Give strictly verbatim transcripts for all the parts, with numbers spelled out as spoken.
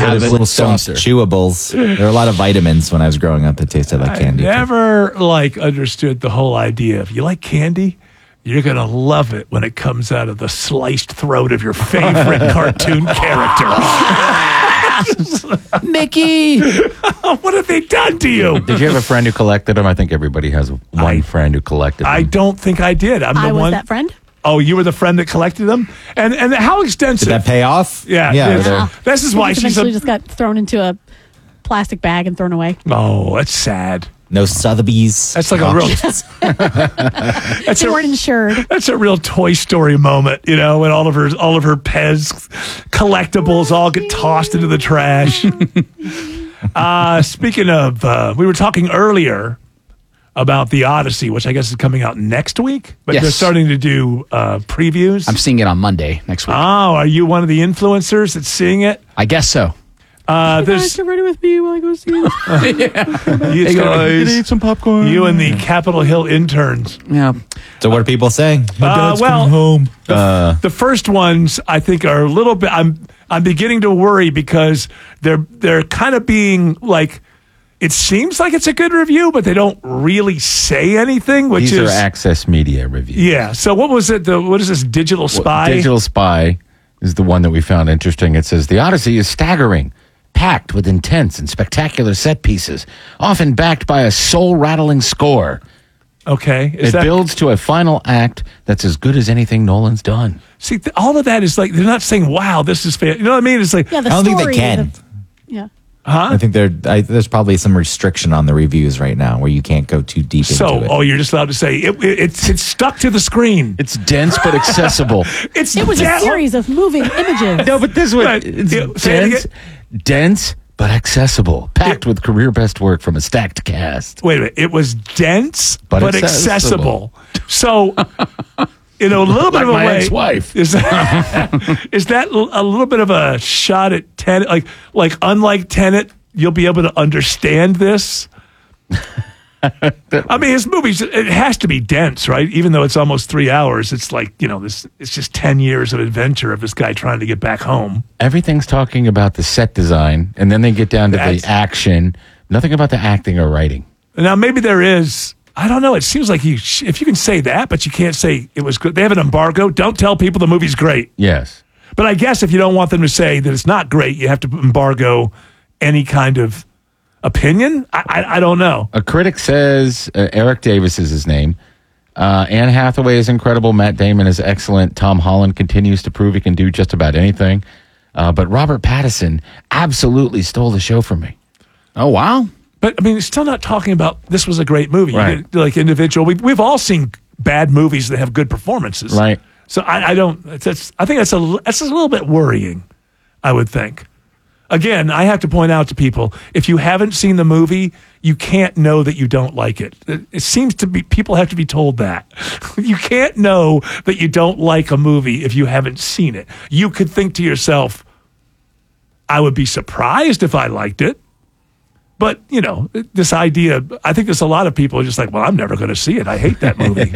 have those it little stone softer. chewables. There were a lot of vitamins when I was growing up that tasted like I candy. never like understood the whole idea. If you like candy, you're going to love it when it comes out of the sliced throat of your favorite cartoon character. Mickey. What have they done to you? Did you have a friend who collected them? I think everybody has one I- friend who collected them. I don't think I did. I'm the I was one. that friend. Oh, you were the friend that collected them? And and how extensive? Did that pay off? Yeah. Yeah. yeah. they're- This is why It she's eventually a. just got thrown into a plastic bag and thrown away. Oh, that's sad. No Sotheby's. That's like a real. That's They a, weren't insured. that's a real Toy Story moment, you know, when all of her all of her Pez collectibles all get tossed into the trash. uh, speaking of, uh, we were talking earlier about the Odyssey, which I guess is coming out next week, but Yes. they're starting to do uh, previews. I'm seeing it on Monday next week. Oh, are you one of the influencers that's seeing it? I guess so. Uh, Guys, there's get ready with me while I go see it. you, Hey guys, eat some popcorn. you and the Capitol Hill interns. Yeah. So what are people saying? My Uh, dad's well, coming home. The, the first ones I think are a little bit. I'm I'm beginning to worry because they're they're kind of being like. It seems like it's a good review, but they don't really say anything. Which These is are Access Media reviews. yeah. So what was it? The what is this? Digital Spy. Digital Spy is the one that we found interesting. It says the Odyssey is staggering, packed with intense and spectacular set pieces, often backed by a soul-rattling score. Okay. Is It that, builds to a final act that's as good as anything Nolan's done. see, th- all of that is like they're not saying, "Wow, this is fan." You know what I mean? It's like, Yeah, the I don't think they story, can. the- yeah. huh? I think there. I, there's probably some restriction on the reviews right now where you can't go too deep So, into it. oh, you're just allowed to say it, it, it's it's stuck to the screen. It's dense but accessible. It's It was a that- series of moving images. No, but this one, But, it's it- say it dense, again. dense but accessible, packed with career best work from a stacked cast. Wait a minute. It was dense but, But accessible. So, in a little bit Like of a my way, ex-wife. is that is that a little bit of a shot at Tenet? Like, like unlike Tenet, you'll be able to understand this. I mean, his movies, it has to be dense, right? Even though it's almost three hours, it's like, you know, this. It's just ten years of adventure of this guy trying to get back home. Everything's talking about the set design, and then they get down to That's- the action. Nothing about the acting or writing. Now, maybe there is. I don't know. It seems like you, sh- if you can say that, but you can't say it was good. They have an embargo. Don't tell people the movie's great. Yes. But I guess if you don't want them to say that it's not great, you have to embargo any kind of opinion. I, I, I don't know. A critic says uh, Eric Davis is his name. Uh, Anne Hathaway is incredible. Matt Damon is excellent. Tom Holland continues to prove he can do just about anything. Uh, but Robert Pattinson absolutely stole the show from me. Oh, wow. But I mean, it's still not talking about this was a great movie. You Right. get, like individual, we've we've all seen bad movies that have good performances, Right. So I, I don't. That's I think that's a that's a little bit worrying. I would think. Again, I have to point out to people, if you haven't seen the movie, you can't know that you don't like it. It, it seems to be, people have to be told that. You can't know that you don't like a movie if you haven't seen it. You could think to yourself, I would be surprised if I liked it. But, you know, this idea, I think there's a lot of people are just like, well, I'm never going to see it. I hate that movie.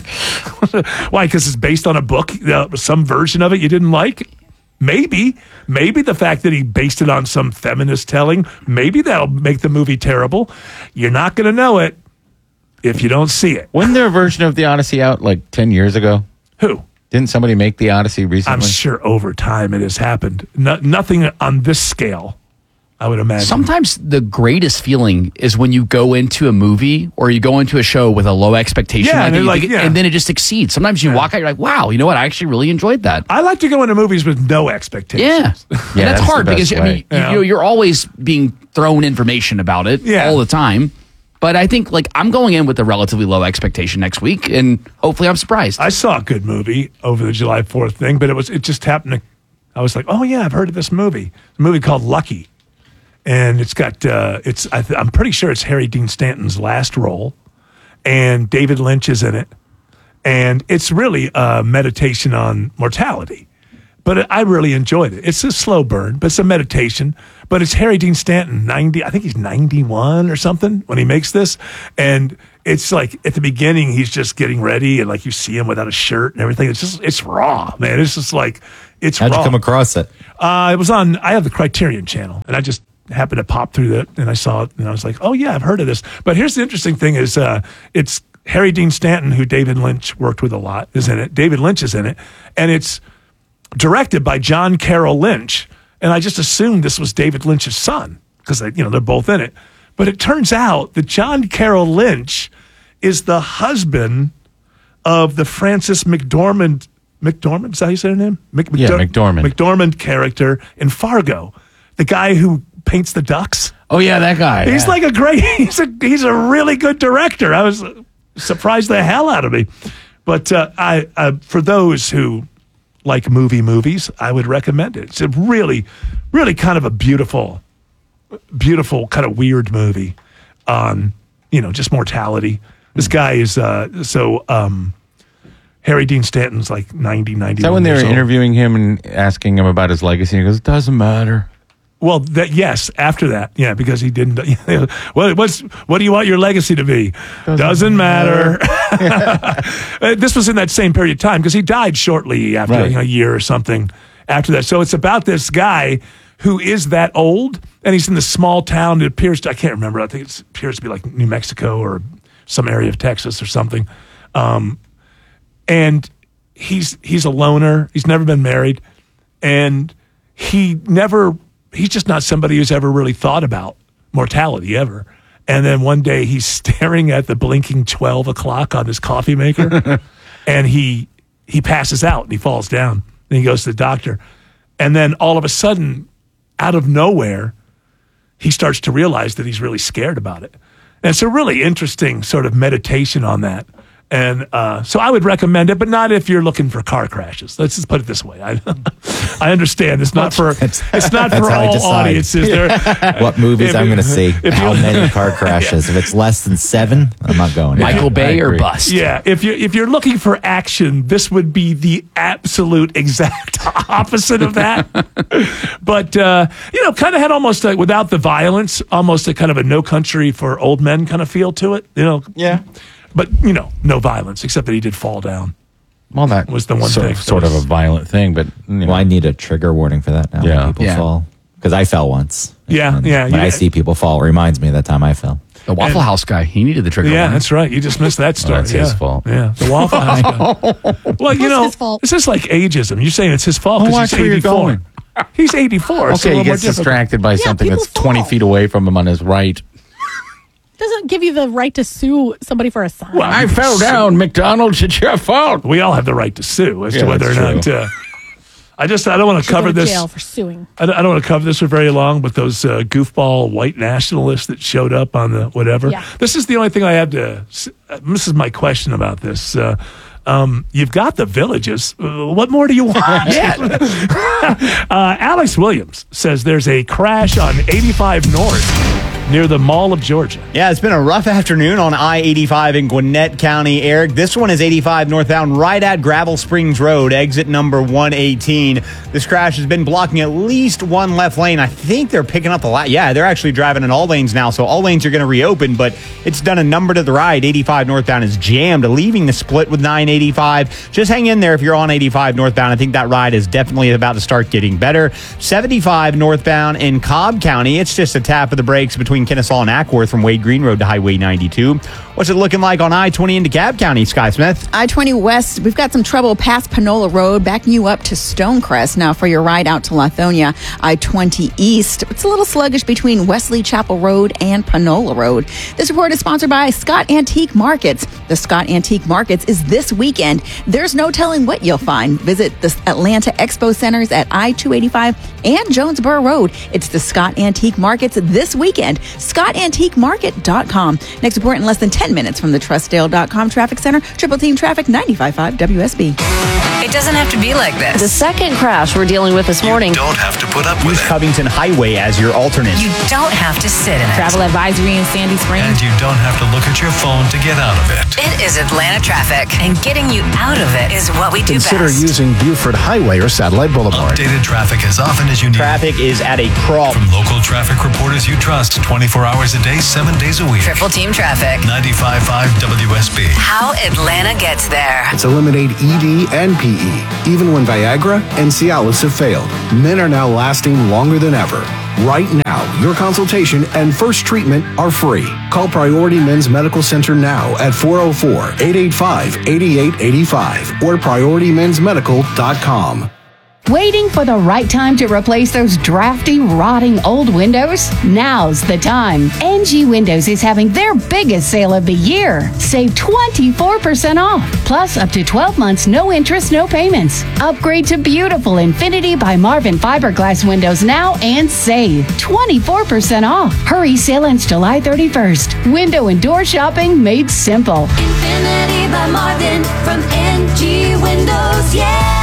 Why? Because it's based on a book, uh, some version of it you didn't like? Maybe, maybe the fact that he based it on some feminist telling, maybe that'll make the movie terrible. You're not going to know it if you don't see it. Wasn't there a version of The Odyssey out like ten years ago? Who? Didn't somebody make The Odyssey recently? I'm sure over time it has happened. No, nothing on this scale, I would imagine. Sometimes the greatest feeling is when you go into a movie or you go into a show with a low expectation, Yeah, like and that, you like, think- yeah. and then it just exceeds. Sometimes you walk out, you're like, wow, you know what? I actually really enjoyed that. I like to go into movies with no expectations. Yeah. And that's that's the hard best because I way. mean, Yeah. you, you're always being thrown information about it Yeah. all the time. But I think like I'm going in with a relatively low expectation next week, and hopefully I'm surprised. I saw a good movie over the July fourth thing, but it was it just happened to. I was like, oh yeah, I've heard of this movie. A movie called Lucky, and it's got uh, it's I th- I'm pretty sure it's Harry Dean Stanton's last role, and David Lynch is in it, and it's really a meditation on mortality. But I really enjoyed it. It's a slow burn, but it's a meditation. But it's Harry Dean Stanton, ninety. I think he's ninety-one or something when he makes this. And it's like at the beginning, he's just getting ready, and like you see him without a shirt and everything. It's just, it's raw, man. It's just like, it's How'd raw. you come across it? Uh, it was on, I have the Criterion channel, and I just happened to pop through that, and I saw it, and I was like, oh, yeah, I've heard of this. But here's the interesting thing is uh, it's Harry Dean Stanton, who David Lynch worked with a lot, is in it. David Lynch is in it, and it's directed by John Carroll Lynch, and I just assumed this was David Lynch's son, because you know they're both in it. But it turns out that John Carroll Lynch is the husband of the Frances McDormand, McDormand, is that how you say her name? Mc, Yeah, McDormand. McDormand character in Fargo. The guy who paints the ducks. Oh yeah, that guy. He's yeah. like a great, he's a, he's a really good director. I was surprised the hell out of me. But uh, I, uh, for those who like movie movies, I would recommend it. It's a really, really kind of a beautiful, beautiful kind of weird movie on, you know, just mortality. This guy is, uh, so um, Harry Dean Stanton's like ninety, ninety-one Is that when they were years old. interviewing him and asking him about his legacy? He goes, "It doesn't matter." Well, that yes, after that, yeah, because he didn't. What what's what do you want your legacy to be? Doesn't, Doesn't matter. matter. This was in that same period of time because he died shortly after Right. you know, a year or something after that. So it's about this guy who is that old, and he's in this small town. It appears to, I can't remember. I think it appears to be like New Mexico or some area of Texas or something. Um, and he's he's a loner. He's never been married, and he never. He's just not somebody who's ever really thought about mortality ever. And then one day he's staring at the blinking twelve o'clock on his coffee maker, and he he passes out and he falls down. And he goes to the doctor, and then all of a sudden, out of nowhere, he starts to realize that he's really scared about it. And it's a really interesting sort of meditation on that. And uh, so I would recommend it, but not if you're looking for car crashes. Let's just put it this way. I, I understand it's not for it's not That's for how I all decide. audiences. There, What movies If I'm you- going to see? if How you- many car crashes? If it's less than seven, I'm not going. Michael I Bay or agree. bust. yeah, if you if you're looking for action, this would be the absolute exact opposite of that. But uh, you know, kind of had almost a, without the violence, almost a kind of a No Country for Old Men kind of feel to it. You know, Yeah. but you know, no violence except that he did fall down. Well, that Was the one sort, thing of, that sort of was- a violent thing, but you know. Well, I need a trigger warning for that now. Yeah. When people Yeah. fall. Because I fell once. Yeah, And yeah, When you- I see people fall, it reminds me of that time I fell. The Waffle And- House guy, he needed the trigger. Yeah, warning. that's right. You just missed that story. that's yeah. his fault. Yeah, the Waffle House guy. Well, you was know, his fault. this is like ageism. You're saying it's his fault Oh, because watch he's where you're eighty-four. going. He's eighty-four. It's a Okay, little he more gets difficult. distracted by something people that's twenty fall. feet away from him on his right. Doesn't give you the right to sue somebody for a sign. Well, I fell down, McDonald's. It's your fault. We all have the right to sue as Yeah, to whether or that's not. Uh, I just I don't want to Should go cover to this. jail for suing. I don't, I don't want to cover this for very long, but those uh, goofball white nationalists that showed up on the whatever. Yeah. This is the only thing I had to. s- uh, This is my question about this. Uh, um, you've got the villages. Uh, what more do you want? uh, Alex Williams says there's a crash on eighty-five North near the Mall of Georgia. Yeah, it's been a rough afternoon on I eighty-five in Gwinnett County, Eric. This one is eighty-five northbound right at Gravel Springs Road, exit number one eighteen. This crash has been blocking at least one left lane. I think they're picking up a lot. Yeah, they're actually driving in all lanes now, so all lanes are going to reopen, but it's done a number to the right. eighty-five northbound is jammed, leaving the split with nine eighty-five. Just hang in there if you're on eighty-five northbound. I think that ride is definitely about to start getting better. seventy-five northbound in Cobb County. It's just a tap of the brakes between Kennesaw and Ackworth from Wade Green Road to Highway ninety-two. What's it looking like on I twenty into DeKalb County, Sky Smith? I twenty West, we've got some trouble past Panola Road, backing you up to Stonecrest. Now for your ride out to Lithonia, I twenty East. It's a little sluggish between Wesley Chapel Road and Panola Road. This report is sponsored by Scott Antique Markets. The Scott Antique Markets is this weekend. There's no telling what you'll find. Visit the Atlanta Expo Centers at I two eighty-five and Jonesboro Road. It's the Scott Antique Markets this weekend. scott antique market dot com. Next report in less than ten minutes from the Trustdale dot com Traffic Center. Triple Team Traffic ninety-five point five W S B. It doesn't have to be like The this. second crash we're dealing with this morning. Don't have to put up with Use it. Covington Highway as your alternate. You don't have to sit in it. Travel advisory in Sandy Springs. And you don't have to look at your phone to get out of it. It is Atlanta traffic, and getting you out of it is what we do Consider best. using Buford Highway or Satellite Boulevard. Updated traffic as often as you need. Traffic is at a crawl. From local traffic reporters you trust twenty-four hours a day, seven days a week. Triple Team Traffic. ninety-five point five W S B. How Atlanta gets there. It's eliminate E D and P E. Even when Viagra and Cialis have failed, men are now lasting longer than ever. Right now, your consultation and first treatment are free. Call Priority Men's Medical Center now at four oh four, eight eight five, eight eight eight five or priority mens medical dot com. Waiting for the right time to replace those drafty, rotting old windows? Now's the time. N G Windows is having their biggest sale of the year. Save twenty-four percent off, plus up to twelve months, no interest, no payments. Upgrade to beautiful Infinity by Marvin fiberglass windows now and save twenty-four percent off. Hurry, sale ends July thirty-first. Window and door shopping made simple. Infinity by Marvin from N G Windows, yeah!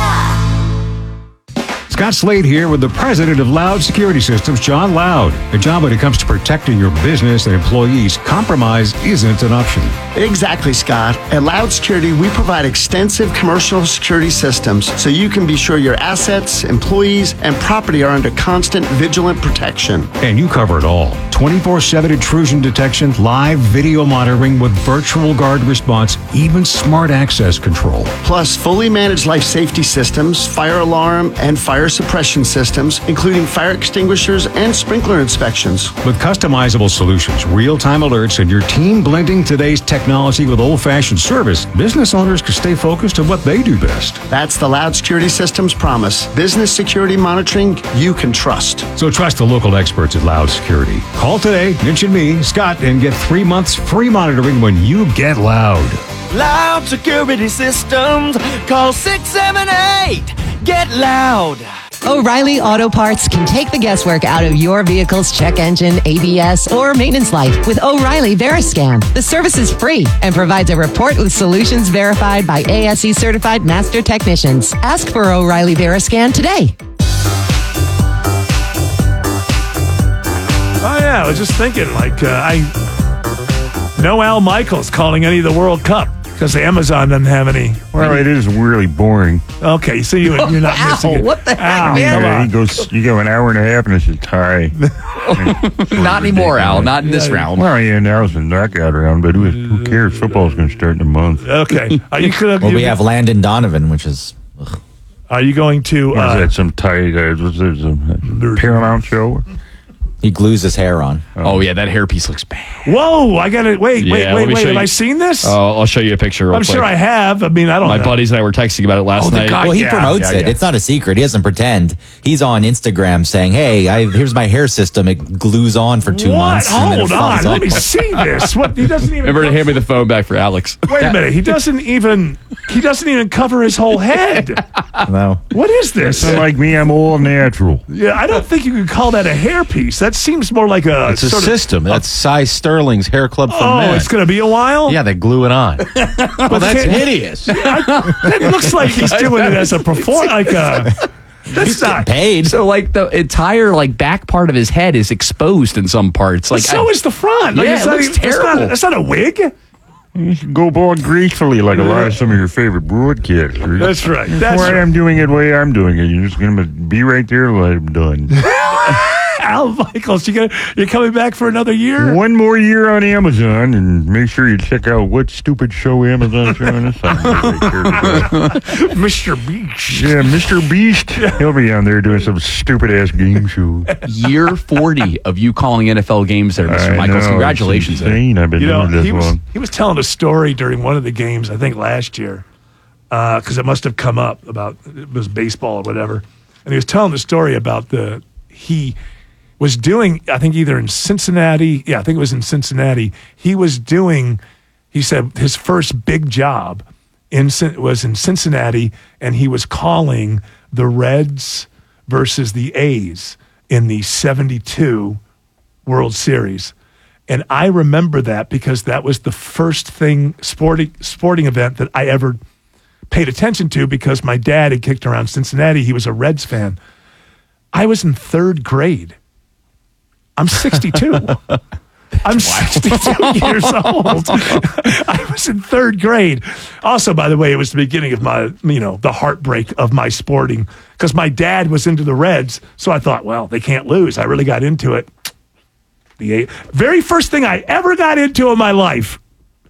Scott Slade here with the president of Loud Security Systems, John Loud. And John, when it comes to protecting your business and employees, compromise isn't an option. Exactly, Scott. At Loud Security, we provide extensive commercial security systems so you can be sure your assets, employees, and property are under constant vigilant protection. And you cover it all. twenty-four seven intrusion detection, live video monitoring with virtual guard response, even smart access control. Plus, fully managed life safety systems, fire alarm, and fire suppression systems, including fire extinguishers and sprinkler inspections. With customizable solutions, real-time alerts, and your team blending today's technology with old-fashioned service, business owners can stay focused on what they do best. That's the Loud Security Systems promise. Business security monitoring you can trust. So trust the local experts at Loud Security. Call today, mention me, Scott, and get three months free monitoring when you get Loud. Loud Security Systems. Call six seven eight. Get Loud. O'Reilly Auto Parts can take the guesswork out of your vehicle's check engine, A B S, or maintenance light with O'Reilly Veriscan. The service is free and provides a report with solutions verified by A S E certified master technicians. Ask for O'Reilly Veriscan today. Oh yeah, I was just thinking, like, uh, I know Al Michaels calling any of the World Cup because Amazon doesn't have any. Well, it is really boring. Okay, so you, you're not Ow, missing it. what the heck, Ow, man? Yeah, he goes. You go an hour and a half, and it's a tie. Not anymore, Al. Not in this round. Well, yeah, now it's a knockout round, but who, who cares? Football's going to start in a month. Okay, are you gonna? Well, you, we have Landon Donovan, which is. Ugh. Are you going to? Was Uh, that some tie? Uh, was there some Paramount show? He glues his hair on. Oh, yeah, that hairpiece looks bad. whoa! I got to wait, Yeah, wait, let wait, me wait. show Have you. I seen this? Oh, I'll show you a picture real I'm quick. sure I have. I mean, I don't My know. buddies and I were texting about it last Oh, the night. guy- Well, he yeah, promotes yeah, it. yeah. It's not a secret. He doesn't pretend. He's on Instagram saying, "Hey, I, here's my hair system. It glues on for two what? months." and then it Hold falls on. Let off." me see this. What? He doesn't even. Remember to hand me the phone back for Alex. Wait a minute. He doesn't even. He doesn't even cover his whole head. No. What is this? So like me, I'm all natural. Yeah, I don't think you could call that a hairpiece. That seems more like a. It's a sort of- system. That's Cy Sterling's Hair Club for Oh, Men. it's going to be a while? Yeah, they glue it on. Well, that's can't- hideous. I, it looks like he's doing it as a perform. Like a. That's not. Paid. So, like, the entire, like, back part of his head is exposed in some parts. Like, so I- is the front. Like, Yeah, it's it not, looks even- that's not- terrible. That's not a wig. You should go bald gracefully like a lot of some of your favorite broadcasters. That's right. That's, That's why right. I'm doing it the way I'm doing it. You're just going to be right there till I'm done. Al Michaels, you gonna, you're coming back for another year? One more year on Amazon, and make sure you check out what stupid show Amazon's showing us. Mister Beast. Yeah, Mister Beast. He'll be on there doing some stupid ass game show. year forty of you calling N F L games there, Mister I Michaels. know, Congratulations. It's insane. I've been You know, doing this he was, long. he was telling a story during one of the games, I think last year, because it must have come up about it was baseball or whatever. And he was telling the story about the he was doing, I think either in Cincinnati, yeah, I think it was in Cincinnati. He was doing, he said his first big job in Cin- was in Cincinnati, and he was calling the Reds versus the A's in the seventy-two World Series. And I remember that because that was the first thing, sporting sporting event that I ever paid attention to because my dad had kicked around Cincinnati. He was a Reds fan. I was in third grade. I'm sixty-two. I'm sixty-two years old. I was in third grade. Also, by the way, it was the beginning of my, you know, the heartbreak of my sporting because my dad was into the Reds. So I thought, well, they can't lose. I really got into it. The eight, very first thing I ever got into in my life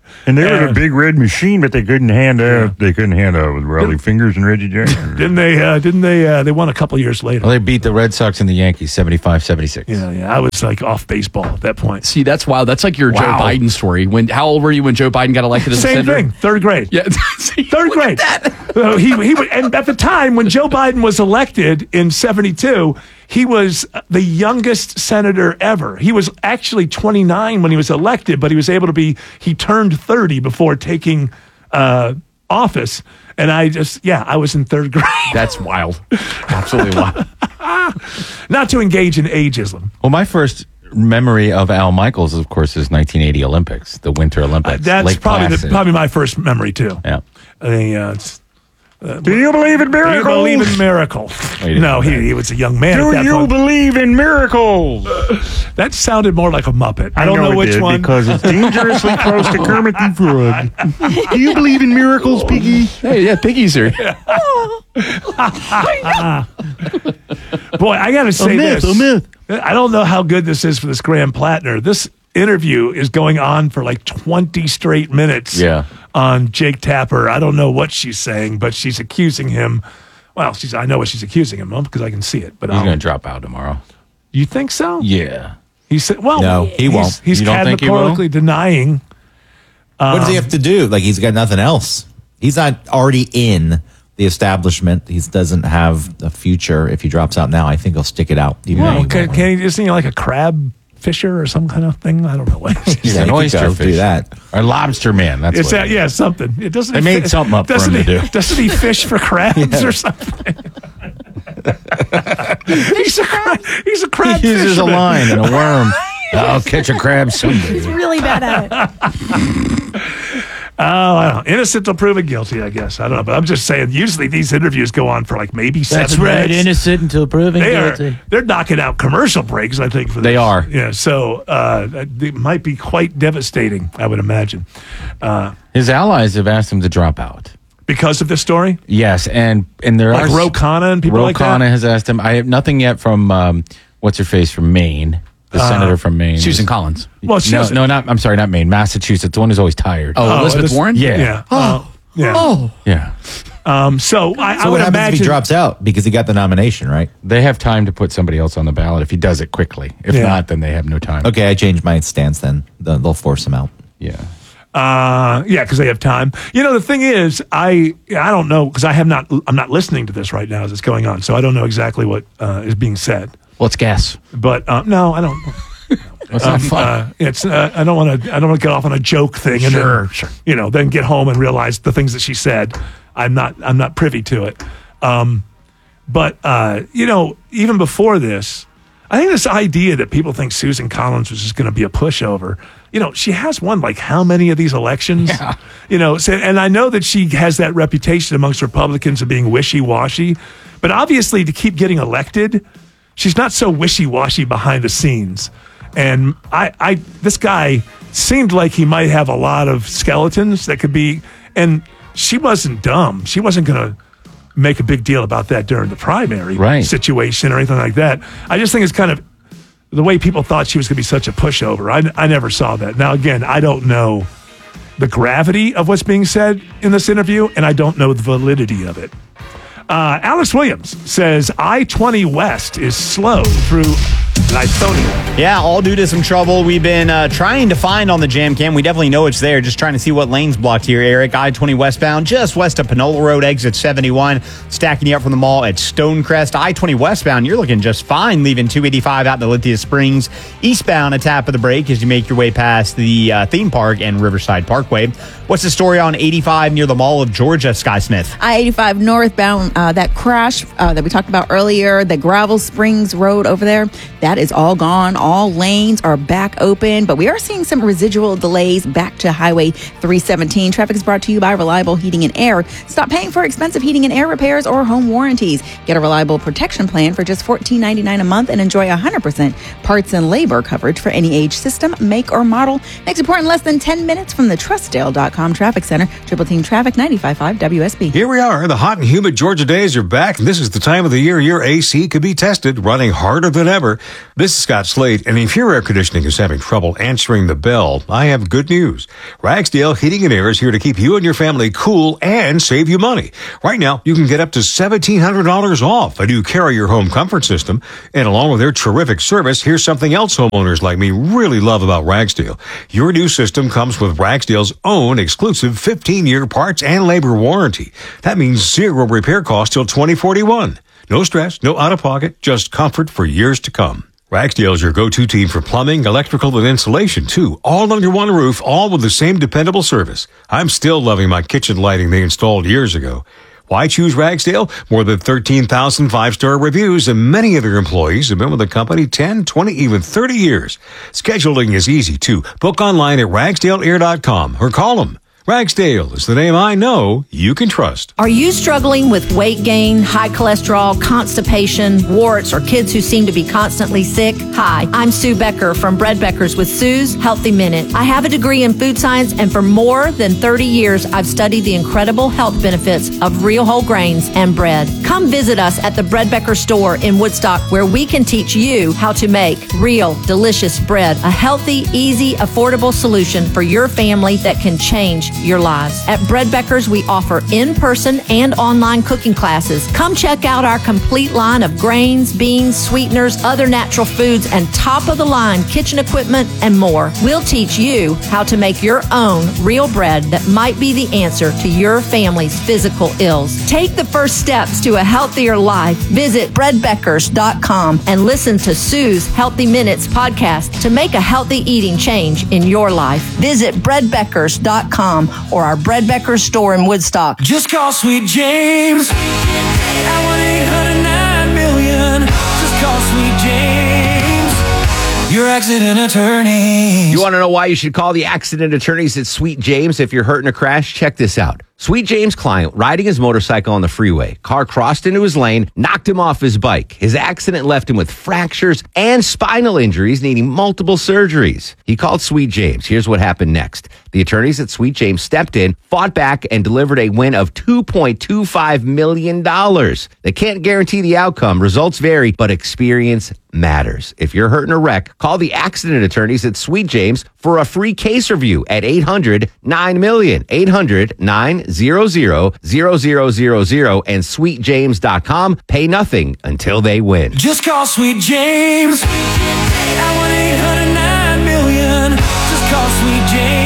And they were And- the big red machine, but they couldn't hand out. They couldn't hand out with Raleigh Fingers and Reggie Jackson. Didn't they? Uh, didn't they? Uh, they won a couple years later. Well, they beat the Red Sox and the Yankees seventy-five seventy-six. Yeah, yeah. I was like off baseball at that point. See, that's wild. That's like your Wow. Joe Biden story. When how old were you when Joe Biden got elected as a Same senator? thing. Third grade. Yeah, third grade. Uh, he he would- and at the time when Joe Biden was elected in seventy-two, he was the youngest senator ever. He was actually twenty-nine when he was elected, but he was able to be. He turned thirty before taking uh, office. And I just, yeah, I was in third grade. That's wild. Absolutely wild. Not to engage in ageism. Well, my first memory of Al Michaels, of course, is nineteen eighty Olympics, the Winter Olympics. That's Lake probably the, Placid. probably my first memory too. Yeah. The, uh, it's- uh, Do you believe in Do you miracles? believe in miracles? he didn't No, know he, he was a young man. Do at that you point. believe in miracles? That sounded more like a Muppet. I don't know, it which did, one. because it's dangerously close to Kermit the Frog. Do you believe in miracles, Piggy? Hey, yeah, Piggy's here. Boy, I got to say myth, this. a myth. I don't know how good this is for this Graham Plattner. This interview is going on for like twenty straight minutes Yeah. on Jake Tapper. I don't know what she's saying, but she's accusing him. Well, she's I know what she's accusing him of because I can see it. But He's I'll- going to drop out tomorrow. you think so? Yeah. He said, well, No, he he's, won't. He's You don't think he will? categorically denying. what does he Um, have to do? Like, he's got nothing else. He's not already in the establishment. He doesn't have a future. If he drops out now, I think he'll stick it out. Even though Well, he can, won't. can he just you know, like a crab fisher or some kind of thing? I don't know what. He's Yeah, an he could oyster go fish. do that. Or lobster man. That's It's what that, it is. yeah, something. It doesn't. They he made fi- something up for doesn't him to he, do. Doesn't he fish for crabs or something? he's a crab. He's a crab. He uses a fisherman. line and a worm. I'll catch a crab someday. He's really bad at it. Oh, I don't know. Innocent till proven guilty, I guess. I don't know, but I'm just saying. Usually these interviews go on for like maybe seven That's right. minutes. Innocent until proven They guilty. are. They're knocking out commercial breaks. I think for They this. are. Yeah. So uh, it might be quite devastating. I would imagine uh, His allies have asked him to drop out. because of this story. Yes, and and there Like are Ro Khanna and people Ro like that? Khanna has asked him. I have nothing yet from um, what's her face from Maine, the Uh, senator from Maine, Susan Collins. Well, she no, doesn't- no, not. I'm sorry, not Maine, Massachusetts. The one who's always tired. Oh, Elizabeth this- Warren? Yeah. Yeah. Oh. Yeah. Oh. yeah. Um, so I, I So would what happens imagine if he drops out because he got the nomination, right? They have time to put somebody else on the ballot if he does it quickly. If Yeah. not, then they have no time. Okay, I changed my stance. Then they'll, they'll force him out. Yeah. Uh, yeah, because they have time. You know, the thing is, I I don't know because I have not. I'm not listening to this right now as it's going on, so I don't know exactly what uh, is being said. Let's guess. But um, no, I don't. That's Um, not fun. uh, it's uh, I don't want to I don't want to get off on a joke thing and Sure, then, sure. you know then get home and realize the things that she said. I'm not I'm not privy to it. Um, but uh, you know, even before this, I think this idea that people think Susan Collins was just going to be a pushover. You know, she has won like how many of these elections? Yeah. You know, so, and I know that she has that reputation amongst Republicans of being wishy-washy, but obviously to keep getting elected, she's not so wishy-washy behind the scenes. And I, I, this guy seemed like he might have a lot of skeletons that could be. And she wasn't dumb. She wasn't going to make a big deal about that during the primary Right. situation or anything like that. I just think it's kind of the way people thought she was going to be such a pushover. I, I never saw that. Now, again, I don't know the gravity of what's being said in this interview, and I don't know the validity of it. Uh, Alex Williams says I twenty West is slow through Lithonia. Yeah, all due to some trouble we've been uh, trying to find on the jam cam. We definitely know it's there. Just trying to see what lane's blocked here, Eric. I twenty westbound, just west of Panola Road, exit seventy-one. Stacking you up from the mall at Stonecrest. I twenty westbound, you're looking just fine, leaving two eighty-five out to Lithia Springs. Eastbound, a tap of the brake as you make your way past the uh, theme park and Riverside Parkway. What's the story on eighty-five near the Mall of Georgia, Sky Smith? I eighty-five northbound, uh, that crash uh, that we talked about earlier, the Gravel Springs Road over there, that is all gone. All lanes are back open, but we are seeing some residual delays back to Highway three seventeen. Traffic is brought to you by Reliable Heating and Air. Stop paying for expensive heating and air repairs or home warranties. Get a reliable protection plan for just fourteen ninety-nine a month and enjoy one hundred percent parts and labor coverage for any age, system, make, or model. Next report in less than ten minutes from the Trustdale dot com Traffic Center. Triple Team Traffic ninety-five point five W S B. Here we are. The hot and humid Georgia days are back. This is the time of the year your A C could be tested, running harder than ever. This is Scott Slade, and if your air conditioning is having trouble answering the bell, I have good news. Ragsdale Heating and Air is here to keep you and your family cool and save you money. Right now, you can get up to seventeen hundred dollars off a new Carrier home comfort system. And along with their terrific service, here's something else homeowners like me really love about Ragsdale. Your new system comes with Ragsdale's own exclusive fifteen-year parts and labor warranty. That means zero repair costs till twenty forty-one. No stress, no out-of-pocket, just comfort for years to come. Ragsdale is your go-to team for plumbing, electrical, and insulation, too. All under one roof, all with the same dependable service. I'm still loving my kitchen lighting they installed years ago. Why choose Ragsdale? More than thirteen thousand five-star reviews, and many of their employees have been with the company ten, twenty, even thirty years. Scheduling is easy, too. Book online at ragsdale air dot com or call them. Ragsdale is the name I know you can trust. Are you struggling with weight gain, high cholesterol, constipation, warts, or kids who seem to be constantly sick? Hi, I'm Sue Becker from Bread Beckers with Sue's Healthy Minute. I have a degree in food science, and for more than thirty years, I've studied the incredible health benefits of real whole grains and bread. Come visit us at the Bread Becker store in Woodstock, where we can teach you how to make real, delicious bread, a healthy, easy, affordable solution for your family that can change your lives. At Bread Beckers, we offer in-person and online cooking classes. Come check out our complete line of grains, beans, sweeteners, other natural foods, and top-of-the-line kitchen equipment and more. We'll teach you how to make your own real bread that might be the answer to your family's physical ills. Take the first steps to a healthier life. Visit bread beckers dot com and listen to Sue's Healthy Minutes podcast to make a healthy eating change in your life. Visit bread beckers dot com or our Bread Beckers store in Woodstock. Just call Sweet James at one eight hundred nine million. Just call Sweet James, your accident attorney. You want to know why you should call the accident attorneys at Sweet James if you're hurt in a crash? Check this out. Sweet James' client, riding his motorcycle on the freeway. Car crossed into his lane, knocked him off his bike. His accident left him with fractures and spinal injuries, needing multiple surgeries. He called Sweet James. Here's what happened next. The attorneys at Sweet James stepped in, fought back, and delivered a win of two point two five million dollars. They can't guarantee the outcome. Results vary, but experience matters. If you're hurt in a wreck, call the accident attorneys at Sweet James for a free case review at eight hundred nine million, eight hundred nine hundred zero zero zero zero and sweet james dot com. Pay nothing until they win. Just call Sweet James at one eight hundred nine million. Just call Sweet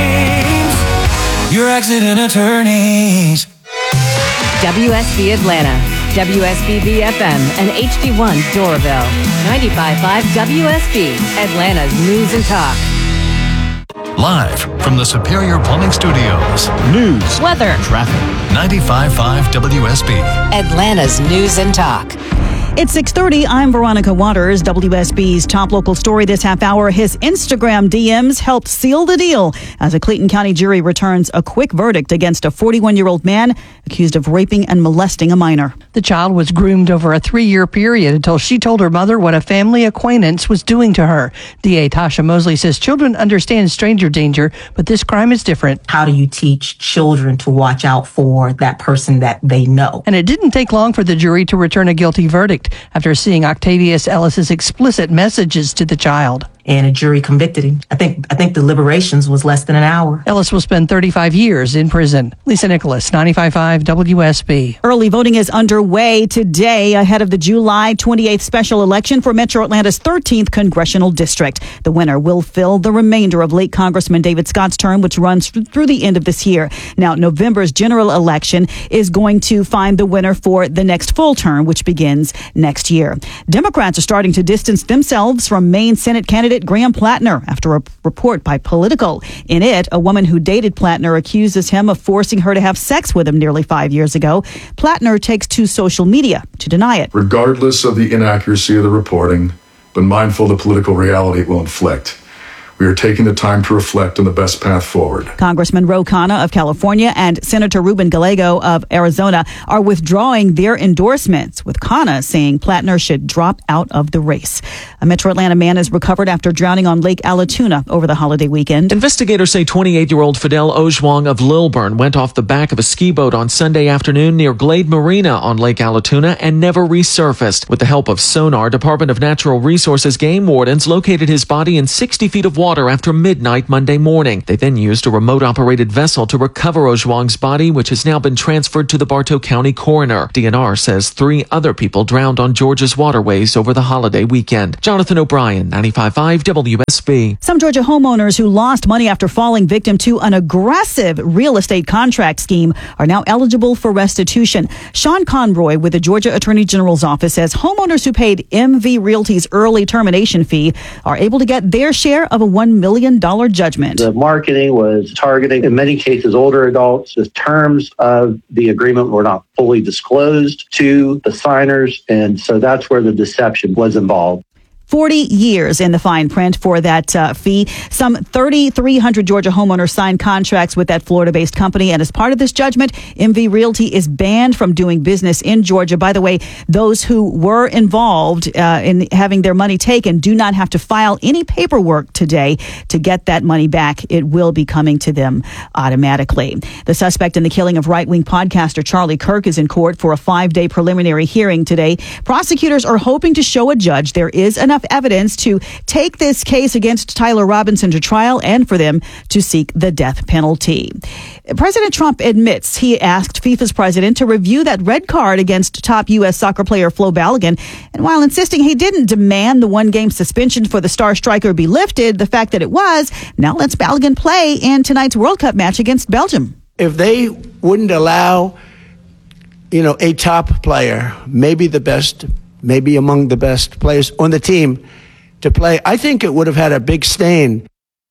James, your accident attorneys. W S B Atlanta, W S B B F M, and H D one Doraville. ninety-five point five W S B, Atlanta's News and Talk. Live from the Superior Plumbing Studios. News, weather, traffic. ninety-five point five W S B. Atlanta's News and Talk. It's six thirty. I'm Veronica Waters. W S B's top local story this half hour. His Instagram D Ms helped seal the deal as a Clayton County jury returns a quick verdict against a forty-one-year-old man accused of raping and molesting a minor. The child was groomed over a three-year period until she told her mother what a family acquaintance was doing to her. D A Tasha Mosley says children understand stranger danger, but this crime is different. How do you teach children to watch out for that person that they know? And it didn't take long for the jury to return a guilty verdict after seeing Octavius Ellis's explicit messages to the child. And a jury convicted him. I think I think the deliberations was less than an hour. Ellis will spend thirty-five years in prison. Lisa Nicholas, ninety-five point five W S B. Early voting is underway today ahead of the July twenty-eighth special election for Metro Atlanta's thirteenth congressional district. The winner will fill the remainder of late Congressman David Scott's term, which runs through the end of this year. Now, November's general election is going to find the winner for the next full term, which begins next year. Democrats are starting to distance themselves from Maine Senate candidate Graham Plattner after a report by Politico. In it, a woman who dated Plattner accuses him of forcing her to have sex with him nearly five years ago. Plattner takes to social media to deny it. Regardless of the inaccuracy of the reporting, but mindful of the political reality it will inflict, We are taking the time to reflect on the best path forward. Congressman Ro Khanna of California and Senator Ruben Gallego of Arizona are withdrawing their endorsements, with Khanna saying Plattner should drop out of the race. A Metro Atlanta man is recovered after drowning on Lake Allatoona over the holiday weekend. Investigators say twenty-eight-year-old Fidel Ojwang of Lilburn went off the back of a ski boat on Sunday afternoon near Glade Marina on Lake Allatoona and never resurfaced. With the help of sonar, Department of Natural Resources game wardens located his body in sixty feet of water after midnight Monday morning. They then used a remote-operated vessel to recover Ojwang's body, which has now been transferred to the Bartow County coroner. D N R says three other people drowned on Georgia's waterways over the holiday weekend. Jonathan O'Brien, ninety-five point five W S B. Some Georgia homeowners who lost money after falling victim to an aggressive real estate contract scheme are now eligible for restitution. Sean Conroy with the Georgia Attorney General's office says homeowners who paid M V Realty's early termination fee are able to get their share of a one million dollars judgment. The marketing was targeting, in many cases, older adults. The terms of the agreement were not fully disclosed to the signers, and so that's where the deception was involved. forty years in the fine print for that uh, fee. Some thirty-three hundred Georgia homeowners signed contracts with that Florida-based company. And as part of this judgment, M V Realty is banned from doing business in Georgia. By the way, those who were involved uh, in having their money taken do not have to file any paperwork today to get that money back. It will be coming to them automatically. The suspect in the killing of right-wing podcaster Charlie Kirk is in court for a five-day preliminary hearing today. Prosecutors are hoping to show a judge there is enough evidence to take this case against Tyler Robinson to trial and for them to seek the death penalty. President Trump admits he asked FIFA's president to review that red card against top U S soccer player Flo Balogun. And while insisting he didn't demand the one-game suspension for the star striker be lifted, the fact that it was now lets Balogun play in tonight's World Cup match against Belgium. If they wouldn't allow, you know, a top player, maybe the best, maybe among the best players on the team to play, I think it would have had a big stain.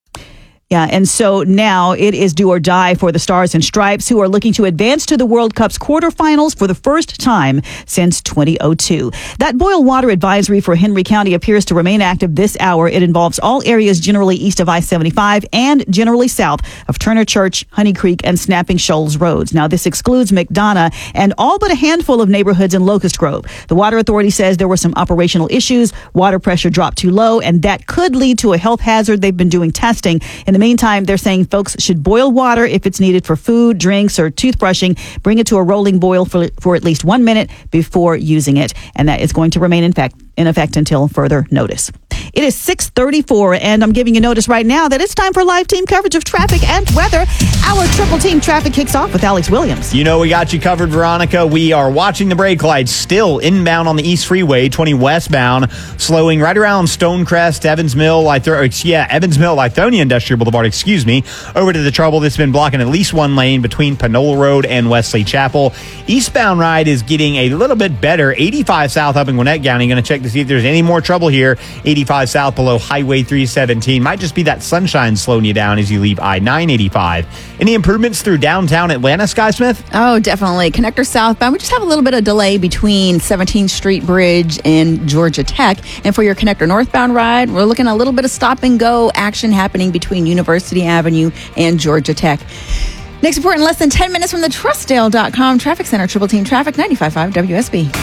Yeah, and so now it is do or die for the Stars and Stripes, who are looking to advance to the World Cup's quarterfinals for the first time since twenty oh two. That boil water advisory for Henry County appears to remain active this hour. It involves all areas generally east of I seventy-five and generally south of Turner Church, Honey Creek, and Snapping Shoals roads. Now, this excludes McDonough and all but a handful of neighborhoods in Locust Grove. The Water Authority says there were some operational issues, water pressure dropped too low, and that could lead to a health hazard. They've been doing testing. In the meantime, they're saying folks should boil water if it's needed for food, drinks, or toothbrushing. Bring it to a rolling boil for, for at least one minute before using it. And that is going to remain in fact in effect until further notice. It is six thirty-four, and I'm giving you notice right now that it's time for live team coverage of traffic and weather. Our triple team traffic kicks off with Alex Williams. You know we got you covered, Veronica. We are watching the brake lights still inbound on the East Freeway, twenty westbound, slowing right around Stonecrest, Evans Mill, Litho- yeah, Evans Mill, Lithonia Industrial Boulevard, excuse me, over to the trouble that's been blocking at least one lane between Panola Road and Wesley Chapel. Eastbound ride is getting a little bit better. eighty-five south up in Gwinnett County. Going to check to see if there's any more trouble here. eighty-five south below Highway three seventeen. Might just be that sunshine slowing you down as you leave I nine eighty-five. Any improvements through downtown Atlanta, Sky Smith? Oh, definitely. Connector southbound. We just have a little bit of delay between seventeenth Street Bridge and Georgia Tech. And for your connector northbound ride, we're looking at a little bit of stop and go action happening between University Avenue and Georgia Tech. Next report in less than ten minutes from the Trustdale dot com Traffic Center. Triple Team Traffic, ninety-five point five W S B.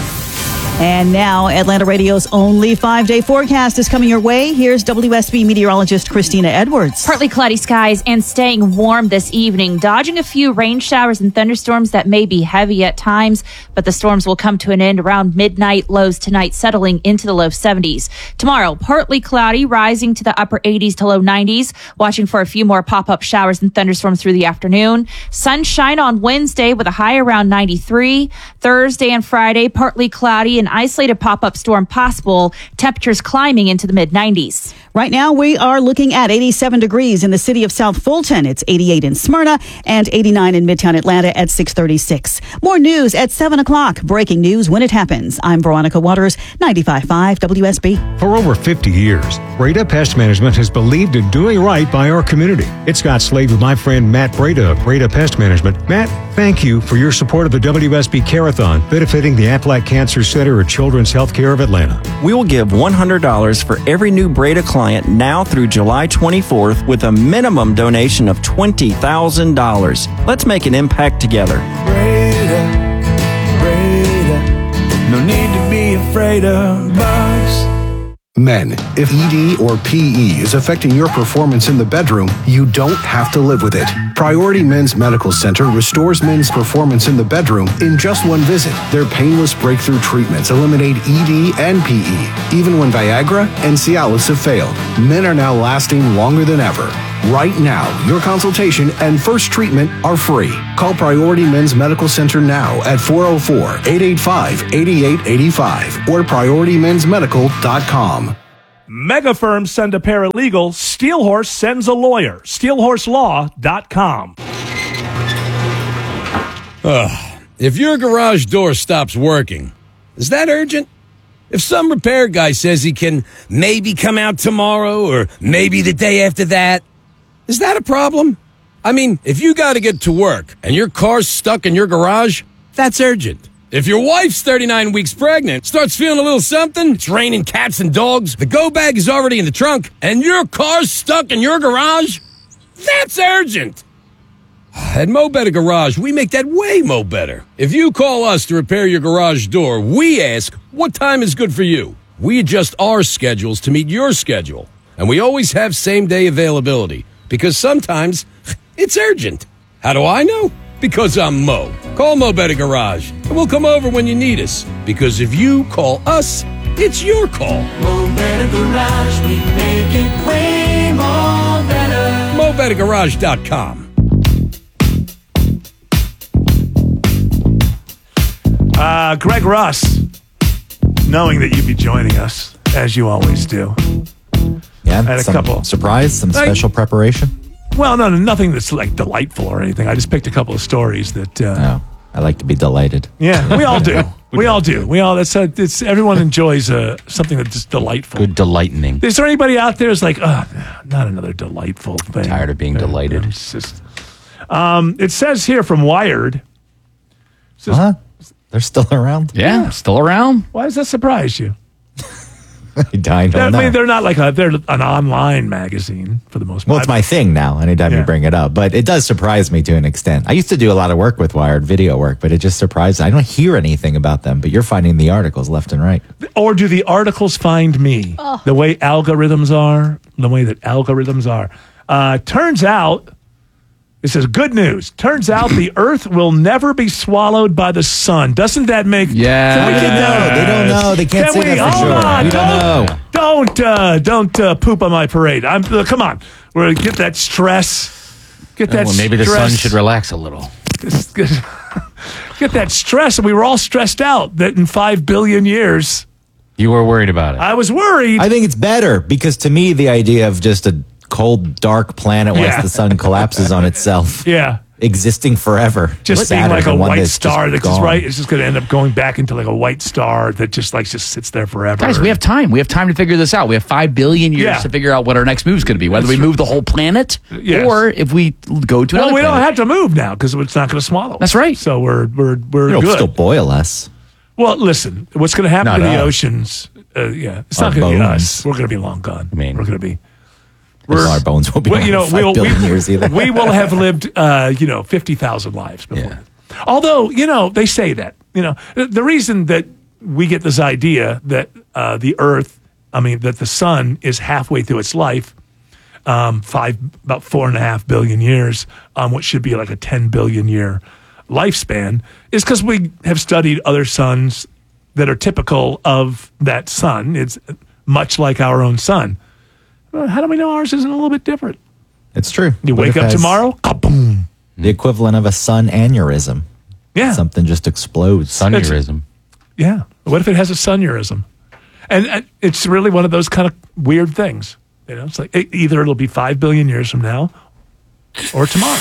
And now Atlanta Radio's only five-day forecast is coming your way. Here's W S B meteorologist Christina Edwards. Partly cloudy skies and staying warm this evening, dodging a few rain showers and thunderstorms that may be heavy at times, but the storms will come to an end around midnight. Lows tonight settling into the low seventies. Tomorrow, partly cloudy, rising to the upper eighties to low nineties, watching for a few more pop-up showers and thunderstorms through the afternoon. Sunshine on Wednesday with a high around ninety-three. Thursday and Friday, partly cloudy, an isolated pop-up storm possible. Temperatures climbing into the mid nineties. Right now, we are looking at eighty-seven degrees in the city of South Fulton. It's eighty-eight in Smyrna and eighty-nine in Midtown Atlanta at six thirty-six. More news at seven o'clock. Breaking news when it happens. I'm Veronica Waters, ninety-five point five W S B. For over fifty years, Breda Pest Management has believed in doing right by our community. It's Scott Slade with my friend Matt Breda of Breda Pest Management. Matt, Thank you for your support of the W S B Carathon, benefiting the Aflac Cancer Center at Children's Healthcare of Atlanta. We will give one hundred dollars for every new Breda client now through July twenty-fourth with a minimum donation of twenty thousand dollars. Let's make an impact together. Breda, Breda, no need to be afraid of bugs. Men, if E D or P E is affecting your performance in the bedroom, you don't have to live with it. Priority Men's Medical Center restores men's performance in the bedroom in just one visit. Their painless breakthrough treatments eliminate E D and P E. Even when Viagra and Cialis have failed, men are now lasting longer than ever. Right now, your consultation and first treatment are free. Call Priority Men's Medical Center now at four oh four, eight eight five, eight eight eight five or priority mens medical dot com. Mega firms send a paralegal. Steelhorse sends a lawyer. steel horse law dot com. Uh, if your garage door stops working, is that urgent? If some repair guy says he can maybe come out tomorrow or maybe the day after that, is that a problem? I mean, if you got to get to work and your car's stuck in your garage, that's urgent. If your wife's thirty-nine weeks pregnant, starts feeling a little something, it's raining cats and dogs, the go bag is already in the trunk, and your car's stuck in your garage, that's urgent. At Mo Better Garage, we make that way mo better. If you call us to repair your garage door, we ask, what time is good for you? We adjust our schedules to meet your schedule, and we always have same-day availability. Because sometimes it's urgent. How do I know? Because I'm Mo. Call Mo Better Garage, and we'll come over when you need us. Because if you call us, it's your call. Mo Better Garage, we make it way more better. Mo Better Garage dot com. Uh, Greg Russ, knowing that you'd be joining us, as you always do. Yeah, I had a some couple. surprise, some Like- special preparation. Well, no, no, nothing that's like delightful or anything. I just picked a couple of stories that. Uh, Oh, I like to be delighted. Yeah, we all do. We all do. We all. That's. Uh, it's everyone enjoys uh, something that's just delightful. Good delightening. Is there anybody out there who's like, oh, not another delightful thing? Tired of being Uh, delighted. it's just- um, it says here from Wired. Says, Huh? They're still around? Yeah, still around. Why does that surprise you? I don't I know. mean, they're not like a. They're an online magazine for the most part. Well, it's my thing now, anytime Yeah. you bring it up. But it does surprise me to an extent. I used to do a lot of work with Wired, video work, but it just surprises. I don't hear anything about them, but you're finding the articles left and right. Or do the articles find me? The way algorithms are, the way that algorithms are. Uh, turns out, this is good news. Turns out the Earth will never be swallowed by the sun. Doesn't that make? Yeah. Can we get that? They don't know. They can't Can say we? that for Hold sure. on, We don't know. Don't uh, don't uh, poop on my parade. I'm uh, come on. We're gonna get that stress. Get that. well, maybe the stress. sun should relax a little. Get, get that stress. We were all stressed out that in five billion years. You were worried about it. I was worried. I think it's better because to me, the idea of just a cold, dark planet once Yeah. the sun collapses on itself, Yeah. existing forever, Just is being sadder like a than one white that's star that's just gone. right. It's just going to end up going back into like a white star that just like just sits there forever. Guys, we have time. We have time to figure this out. We have five billion years Yeah. to figure out what our next move is going to be, whether That's we move the whole planet Yes. or if we go to Well, another we don't planet. have to move now because it's not going to swallow. That's right. So we're we're we're It'll good. still boil us. Well, listen, what's going to happen Not to the us. oceans? Uh, yeah, it's Our not going to be bones. us. We're going to be long gone. I mean, we're going to be. Well, our bones will be Well, around you know, five we'll, billion we, years either. we will have lived, uh, you know, fifty thousand lives before. Although, you know, they say that, you know, the, the reason that we get this idea that uh, the Earth, I mean, that the sun is halfway through its life, um, five, about four and a half billion years, on what should be like a ten billion year lifespan, is because we have studied other suns that are typical of that sun. It's much like our own sun. Well, how do we know ours isn't a little bit different? It's true. You What wake if up has tomorrow, kaboom. The equivalent of a sun aneurysm. Yeah. Something just explodes. Sunurism. Yeah. What if it has a sunurism? And uh, it's really one of those kind of weird things. You know, it's like e- either it'll be five billion years from now or tomorrow.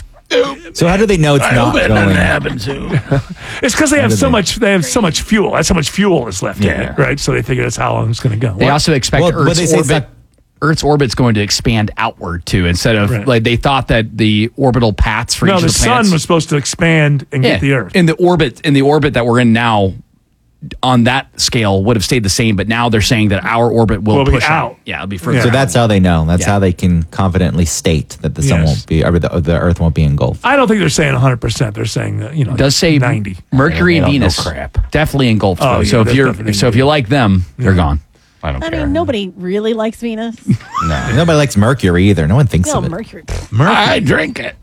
So how do they know it's I not hope it going? doesn't happen It's because they How have do so they- much. They have so much fuel. That's how much fuel is left in Yeah. it, right? So they figure that's how long it's going to go. They What? also expect Well, but Earth's they say it's orbit. not- Earth's orbit's going to expand outward too, instead of Right. like they thought that the orbital paths for No, each the of the planets. sun was supposed to expand and Yeah, get the Earth. in the orbit in the orbit that we're in now. On that scale, would have stayed the same, but now they're saying that our orbit will, Will be push out. Yeah, it'll be further. So out. that's how they know. That's Yeah. how they can confidently state that the sun Yes. won't be, or the, the Earth won't be engulfed. I don't think they're saying one hundred percent. They're saying, uh, you know, It does say ninety. Mercury and They don't know Venus crap. definitely engulfed. Oh, though. yeah, so if that's you're definitely so if you like them, they're gone. I don't I care. mean, nobody really likes Venus. No, nobody likes Mercury either. No one thinks No, of it. Mercury. I drink it.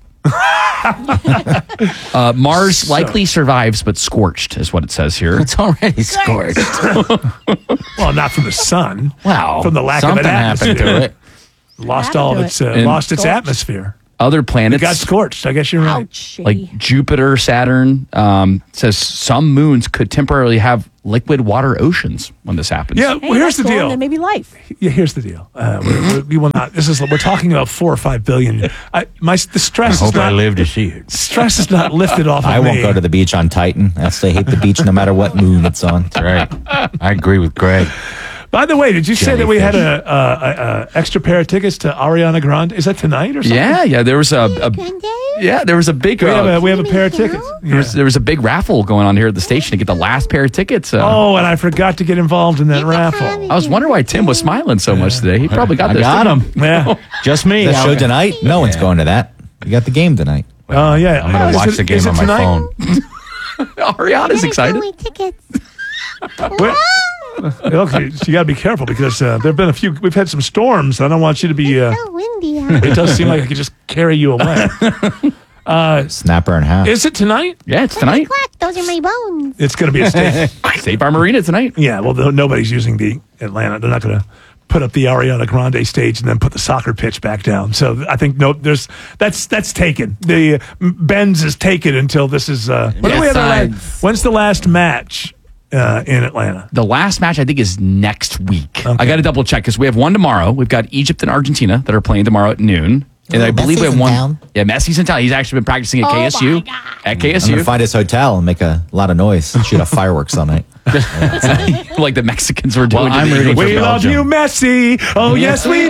Uh, Mars likely survives, but scorched is what it says here. It's already scorched. Well, not from the sun. Wow. From the lack Something of an happened atmosphere. to it. Lost Happened all to of its, it. uh, And- lost its Scorched. atmosphere. Other It planets got scorched. I guess you're right. Ouchie. like Jupiter, Saturn, um, says some moons could temporarily have liquid water oceans when this happens. Yeah, Hey, well, here's that's the cool. deal. Then maybe life. Yeah, here's the deal. Uh, we, we, we will not. This is we're talking about four or five billion. I, my the I stress is hope I not live to see it. stress is not lifted off. I of won't me. go to the beach on Titan. I still hate the beach no matter what moon it's on. That's right. I agree with Greg. By the way, did you say that we had Jellyfish. a, a, a, a extra pair of tickets to Ariana Grande? Is that tonight or something? yeah, yeah. There was a, a yeah, there was a big We have uh, a, we have a pair of tickets. there, was, there was a big raffle going on here at the station to get the last pair of tickets. Uh, Oh, and I forgot to get involved in that raffle. I was wondering why Tim was smiling so much today. He probably got I this. got didn't him. Yeah. Just me. The show I'm- tonight? No one's going to that. You got the game tonight. Oh, yeah. I'm going Is to watch it- the game is it on my tonight? phone. he? Ariana's excited. Well, okay, so you got to be careful because uh, there have been a few. We've had some storms. I don't want you to be. Uh, windy it does seem like I could just carry you away. Uh, Snap her in half. is it tonight? Yeah, it's tonight. Those are my bones. It's going to be a state. State Farm Arena tonight. Yeah, well, no- nobody's using the Atlanta. They're not going to put up the Ariana Grande stage and then put the soccer pitch back down. So I think no, there's that's that's taken. The uh, Benz is taken until this is. Uh, when do we have the Yes, last, when's the last match uh, in Atlanta? The last match I think is next week. I got to double check because we have one tomorrow. We've got Egypt and Argentina that are playing tomorrow at noon. And Oh, I believe we Messi's have in one. town. Yeah, Messi's in town. He's actually been practicing at Oh K S U. At I'm K S going U, to find his hotel and make a lot of noise. Shoot off fireworks all night. like the Mexicans were doing. Well, to I'm the rooting Eagles. for We love Belgium. you, Messi. Oh yes, we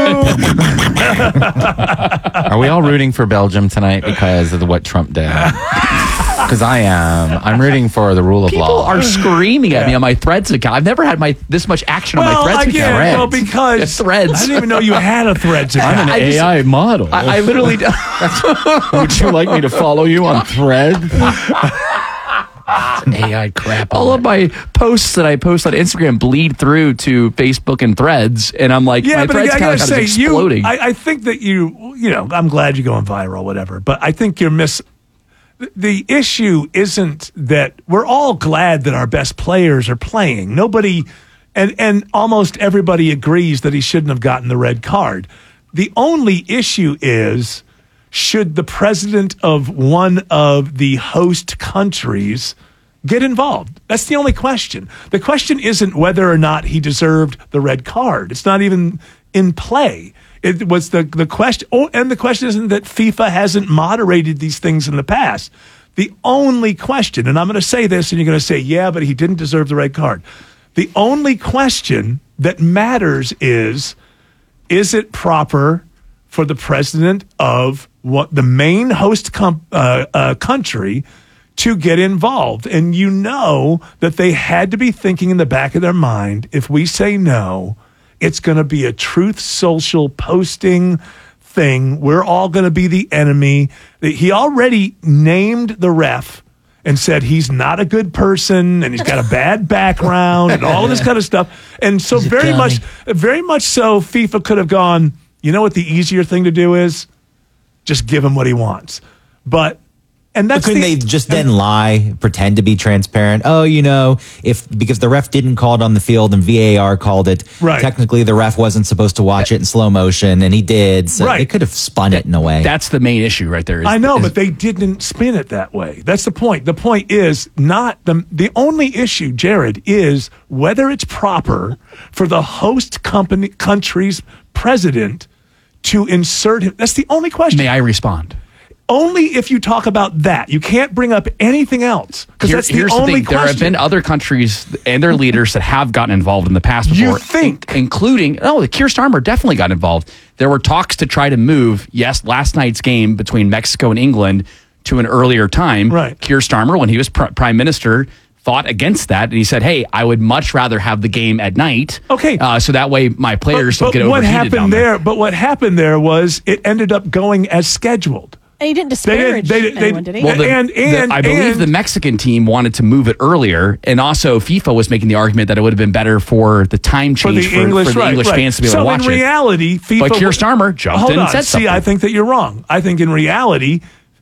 do. Are we all rooting for Belgium tonight because of the, what Trump did? Because I am. I'm rooting for the rule of People law. are screaming at me on my Threads account. I've never had my this much action on my Well, Threads again, account. well, because Threads. I didn't even know you had a Threads account. I'm an I just- A I model. I, I literally. Would you like me to follow you on Thread? A I crap. all of my posts that I post on Instagram bleed through to Facebook and Threads, and I'm like, Yeah, my but Threads I account gotta is say, you. exploding. I, I think that you. You know, I'm glad you're going viral, whatever. But I think you're miss. the- The issue isn't that we're all glad that our best players are playing. Nobody, and and almost everybody agrees that he shouldn't have gotten the red card. The only issue is, should the president of one of the host countries get involved? That's the only question. The question isn't whether or not he deserved the red card. It's not even in play. It was the, the question. Oh, and the question isn't that FIFA hasn't moderated these things in the past. The only question, and I'm going to say this, and you're going to say, yeah, but he didn't deserve the red card. The only question that matters is, is it proper for the president of what the main host com- uh, uh, country to get involved? And you know that they had to be thinking in the back of their mind, if we say no, it's going to be a Truth Social posting thing. We're all going to be the enemy. He already named the ref and said he's not a good person and he's got a bad background and all of this kind of stuff. And so He's a very dummy. much, very much so FIFA could have gone, you know what the easier thing to do is? Just give him what he wants. But, and But that's couldn't the, they just then lie, pretend to be transparent? Oh, you know, if because the ref didn't call it on the field and V A R called it, Right. technically the ref wasn't supposed to watch it in slow motion, and he did. So Right. they could have spun it in a way. That's the main issue right there. Is, I know, is- but they didn't spin it that way. That's the point. The point is not the the only issue, Jared, is whether it's proper for the host company country's president to insert him. That's the only question. may I respond? only if you talk about that. You can't bring up anything else because Here- that's the here's the only thing. question. There have been other countries and their leaders that have gotten involved in the past before. You think. in- including, oh, Keir Starmer definitely got involved. There were talks to try to move, yes, last night's game between Mexico and England to an earlier time. Right. Keir Starmer, when he was pr- prime minister, fought against that. And he said, hey, I would much rather have the game at night. Okay. Uh, so that way my players but, don't but get what overheated happened down there. there? But what happened there was it ended up going as scheduled. And he didn't They didn't- disparage they didn't- they- anyone, did he? Well, the, And- the- and- I believe and- the Mexican team wanted to move it earlier, and also FIFA was making the argument that it would have been better for the time For change the for, English, for the right, English right. fans to be able so to watch in it. reality, FIFA. But Keir would- Starmer jumped Hold in on. and said See, something. I think that you're wrong. I think in reality,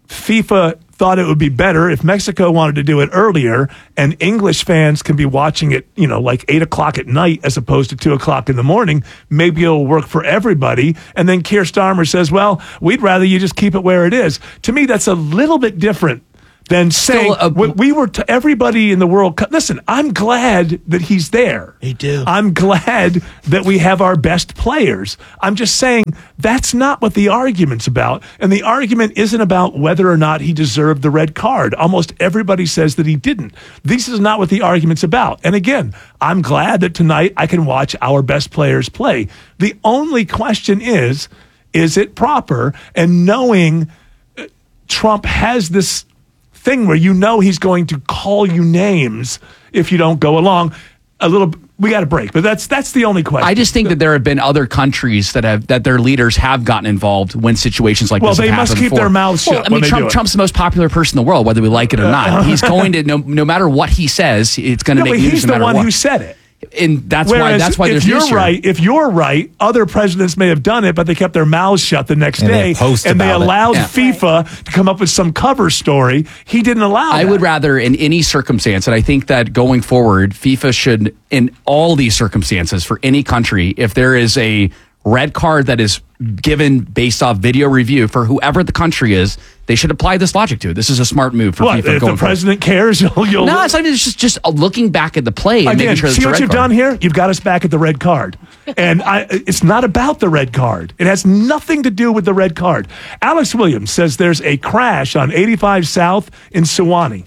FIFA thought it would be better if Mexico wanted to do it earlier, and English fans can be watching it, you know, like eight o'clock at night as opposed to two o'clock in the morning. Maybe it'll work for everybody. And then Keir Starmer says, "Well, we'd rather you just keep it where it is." To me, that's a little bit different than saying a- we, we were to everybody in the world. Cup. Listen, I'm glad that he's there. Me too. I'm glad that we have our best players. I'm just saying that's not what the argument's about. And the argument isn't about whether or not he deserved the red card. Almost everybody says that he didn't. This is not what the argument's about. And again, I'm glad that tonight I can watch our best players play. The only question is, is it proper? And knowing uh, Trump has this thing where you know he's going to call you names if you don't go along. A little, we got a break, but that's that's the only question. I just think that there have been other countries that have that their leaders have gotten involved when situations like Well, this have they must happened keep before. their mouths Well, shut I mean, when they Trump, do it. Trump's the most popular person in the world, whether we like it or not. He's going to no, no matter what he says, it's going to No, make but news he's no the matter one what. who said it. And that's why Whereas that's why if there's you're news here. right, if you're right, other presidents may have done it, but they kept their mouths shut the next And they day, post and they about it. allowed Yeah. FIFA to come up with some cover story. He didn't allow. I that. would rather, in any circumstance, and I think that going forward, FIFA should, in all these circumstances, for any country, if there is a red card that is given based off video review for whoever the country is, they should apply this logic to it. This is a smart move for What, FIFA if going the forward. president cares, you'll, you'll No, it's, like, it's just just looking back at the play and Again, making sure that see it's a what red you've card. done here? You've got us back at the red card. And I, it's not about the red card. It has nothing to do with the red card. Alex Williams says there's a crash on eighty-five South in Sewanee.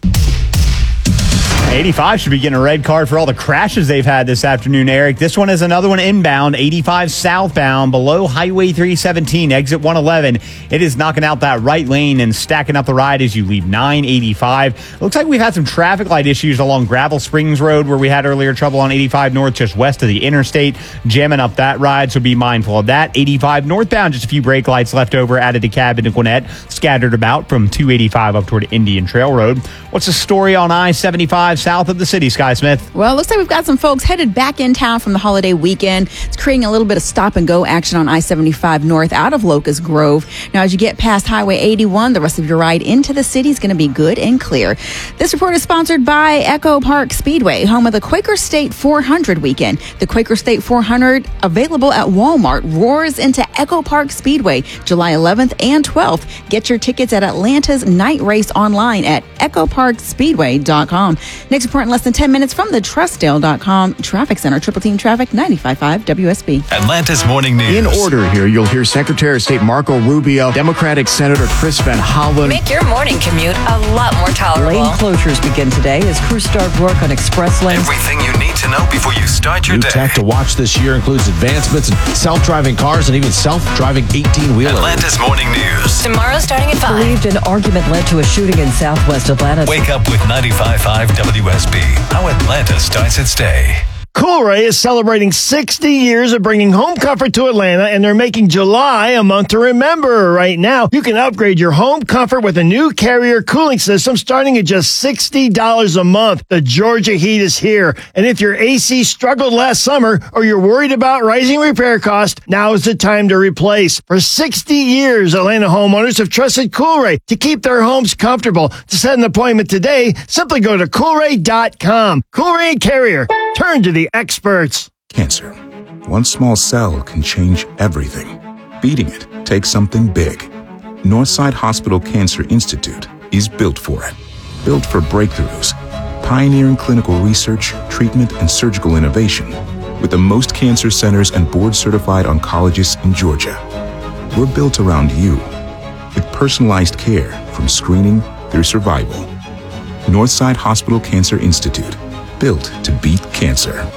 eighty-five should be getting a red card for all the crashes they've had this afternoon, Eric. This one is another one inbound, eighty-five southbound, below Highway three seventeen, exit one eleven. It is knocking out that right lane and stacking up the ride as you leave nine eighty-five. Looks like we've had some traffic light issues along Gravel Springs Road where we had earlier trouble on eighty-five north just west of the interstate, jamming up that ride, so be mindful of that. eighty-five northbound, just a few brake lights left over, added to Cab into Gwinnett, scattered about from two eighty-five up toward Indian Trail Road. What's the story on I seventy-five south of the city, Sky Smith? Well, it looks like we've got some folks headed back in town from the holiday weekend. It's creating a little bit of stop and go action on I seventy-five north out of Locust Grove. Now, as you get past Highway eighty-one, the rest of your ride into the city is going to be good and clear. This report is sponsored by Echo Park Speedway, home of the Quaker State four hundred weekend. The Quaker State four hundred, available at Walmart, roars into Echo Park Speedway July eleventh and twelfth. Get your tickets at Atlanta's night race online at echo park speedway dot com. Next report in less than ten minutes from the Trustdale dot com Traffic Center. Triple Team Traffic, ninety-five point five W S B. Atlanta's Morning News. In order here, you'll hear Secretary of State Marco Rubio, Democratic Senator Chris Van Hollen. Make your morning commute a lot more tolerable. Lane closures begin today as crews start work on express lanes. Everything you need to know before you start your New day. tech to watch this year includes advancements in self-driving cars and even self-driving eighteen-wheelers. Atlanta's Morning News. Tomorrow starting at five. Believed an argument led to a shooting in southwest Atlanta. Wake up with ninety-five point five W S B. How Atlanta starts its day. Coolray is celebrating sixty years of bringing home comfort to Atlanta, and they're making July a month to remember. Right now, you can upgrade your home comfort with a new Carrier cooling system starting at just sixty dollars a month. The Georgia heat is here, and if your A C struggled last summer or you're worried about rising repair costs, now is the time to replace. For sixty years, Atlanta homeowners have trusted Coolray to keep their homes comfortable. To set an appointment today, simply go to coolray dot com. Coolray and Carrier. Turn to the experts. Cancer. One small cell can change everything. Beating it takes something big. Northside Hospital Cancer Institute is built for it. Built for breakthroughs, pioneering clinical research, treatment, and surgical innovation, with the most cancer centers and board-certified oncologists in Georgia. We're built around you. with personalized care from screening through survival. Northside Hospital Cancer Institute, built to beat cancer.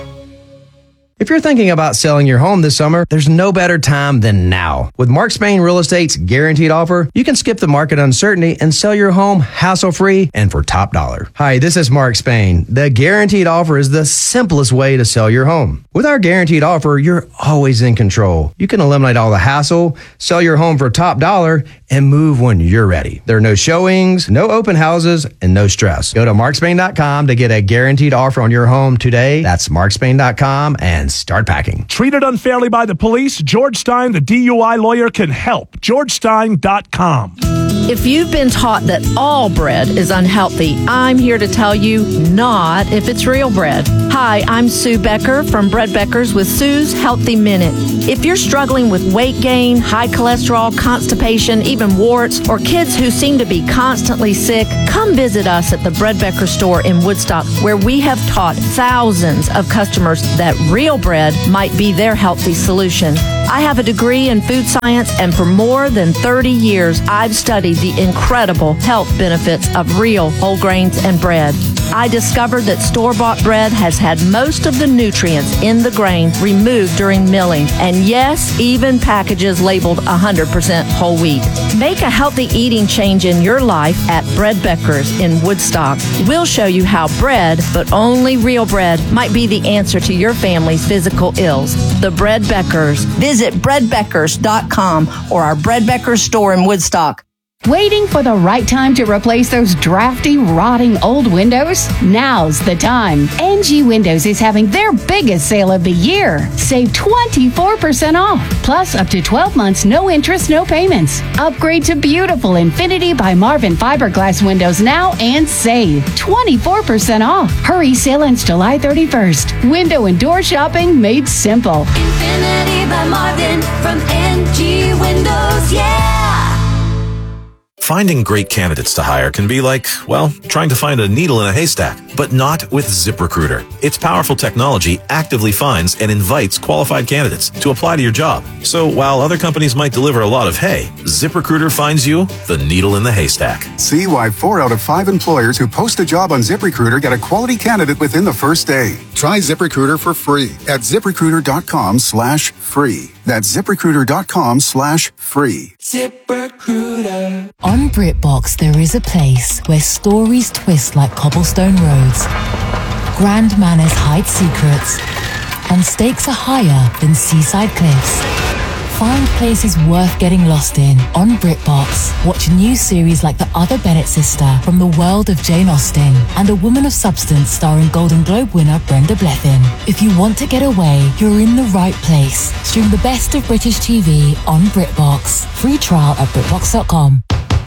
If you're thinking about selling your home this summer, there's no better time than now. With Mark Spain Real Estate's guaranteed offer, you can skip the market uncertainty and sell your home hassle-free and for top dollar. Hi, this is Mark Spain. The guaranteed offer is the simplest way to sell your home. With our guaranteed offer, you're always in control. You can eliminate all the hassle, sell your home for top dollar, and move when you're ready. There are no showings, no open houses, and no stress. Go to mark spain dot com to get a guaranteed offer on your home today. That's mark spain dot com and start packing. Treated unfairly by the police? George Stein, the D U I lawyer, can help. george stein dot com. If you've been taught that all bread is unhealthy, I'm here to tell you not if it's real bread. Hi, I'm Sue Becker from Bread Beckers with Sue's Healthy Minute. If you're struggling with weight gain, high cholesterol, constipation, even warts, or kids who seem to be constantly sick, come visit us at the Bread Becker store in Woodstock, where we have taught thousands of customers that real bread might be their healthy solution. I have a degree in food science, and for more than thirty years, I've studied the incredible health benefits of real whole grains and bread. I discovered that store-bought bread has had most of the nutrients in the grain removed during milling, and yes, even packages labeled one hundred percent whole wheat. Make a healthy eating change in your life at Bread Beckers in Woodstock. We'll show you how bread, but only real bread, might be the answer to your family's physical ills. The Bread Beckers. Visit bread beckers dot com or our Bread Beckers store in Woodstock. Waiting for the right time to replace those drafty, rotting old windows? Now's the time. N G Windows is having their biggest sale of the year. Save twenty-four percent off, plus up to twelve months, no interest, no payments. Upgrade to beautiful Infinity by Marvin fiberglass windows now and save twenty-four percent off. Hurry, sale ends July thirty-first. Window and door shopping made simple. Infinity by Marvin from N G Windows, yeah! Finding great candidates to hire can be like, well, trying to find a needle in a haystack, but not with ZipRecruiter. Its powerful technology actively finds and invites qualified candidates to apply to your job. So while other companies might deliver a lot of hay, ZipRecruiter finds you the needle in the haystack. See why four out of five employers who post a job on ZipRecruiter get a quality candidate within the first day. Try ZipRecruiter for free at ZipRecruiter.com slash free. That's ZipRecruiter.com slash free. ZipRecruiter. On BritBox, there is a place where stories twist like cobblestone roads, grand manners hide secrets, and stakes are higher than seaside cliffs. Find places worth getting lost in on BritBox. Watch a new series like The Other Bennett Sister from the world of Jane Austen and A Woman of Substance starring Golden Globe winner Brenda Blethyn. If you want to get away, you're in the right place. Stream the best of British T V on BritBox. Free trial at BritBox dot com.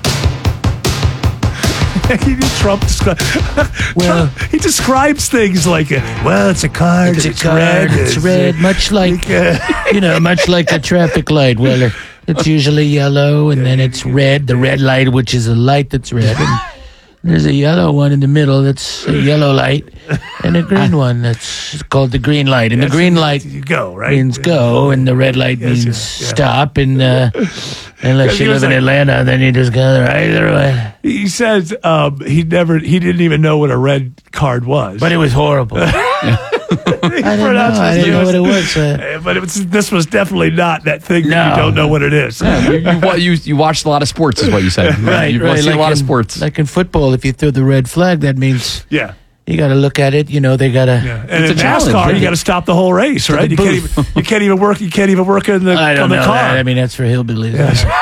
Trump descri- well, he describes things like, a, well, it's a card. It's a it's card. red. It's red, much like, uh, you know, much like a traffic light. Well, it's usually yellow, and then it's red. The red light, which is a light that's red. And there's a yellow one in the middle that's a yellow light, and a green one that's called the green light. And the green light you go, right? means go, and the red light Yes, means yes, yeah. stop. And uh, unless you he was live in like- Atlanta, then you just go right through it. He says um, he never, he didn't even know what a red card was. But it was horrible. I didn't know. I didn't know what it was. Uh, But it was, this was definitely not that thing that No. you don't know what it is. Yeah, you, you, wa- you, you watched a lot of sports, is what you said. right, You've right. seen Like a lot in, of sports. Like in football, if you throw the red flag, that means Yeah. you got to look at it. You know, they got to. And in NASCAR, you got to stop the whole race, right? You can't even, you can't even work. You can't even work in the I don't on the know car. that. I mean, that's for hillbillies.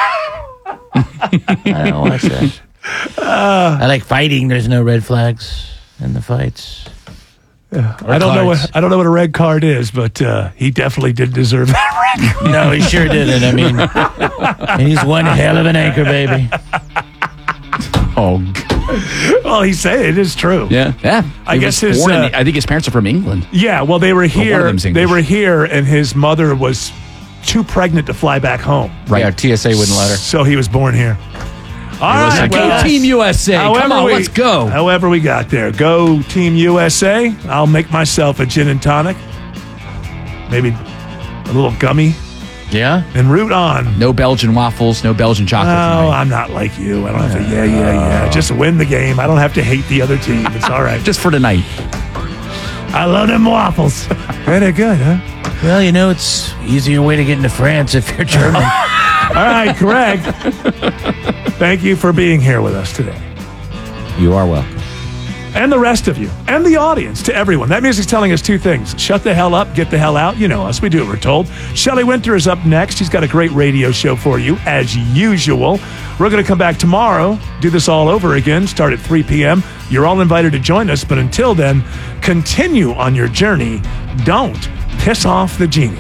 I don't watch that. Uh, I like fighting. There's no red flags in the fights. Yeah. Or I don't know cards. what I don't know what a red card is, but uh, he definitely did deserve that red card. No, he sure didn't. I mean, and he's one hell of an anchor, baby. Oh, well, he said it is true. yeah, yeah. I He guess was his, born in uh, the- I think his parents are from England. Yeah, well, they were one of here. them's They English. were here, and his mother was too pregnant to fly back home. Right. Yeah, T S A wouldn't let her. So he was born here. All It was right, like, well, go Team U S A. Come however on, we- let's go. However we got there. Go Team U S A. I'll make myself a gin and tonic. Maybe a little gummy. Yeah? And root on. No Belgian waffles, no Belgian chocolate. No, tonight. I'm not like you. I don't have to, yeah, yeah, yeah. Just win the game. I don't have to hate the other team. It's all right. Just for tonight. I love them waffles. They're good, huh? Well, you know, it's easier way to get into France if you're German. All right, Greg. Thank you for being here with us today. You are welcome. And the rest of you, and the audience, to everyone. That music's telling us two things. Shut the hell up, get the hell out. You know us, we do what we're told. Shelley Winter is up next. She's got a great radio show for you, as usual. We're going to come back tomorrow, do this all over again, start at three p.m. You're all invited to join us, but until then, continue on your journey. Don't piss off the genie.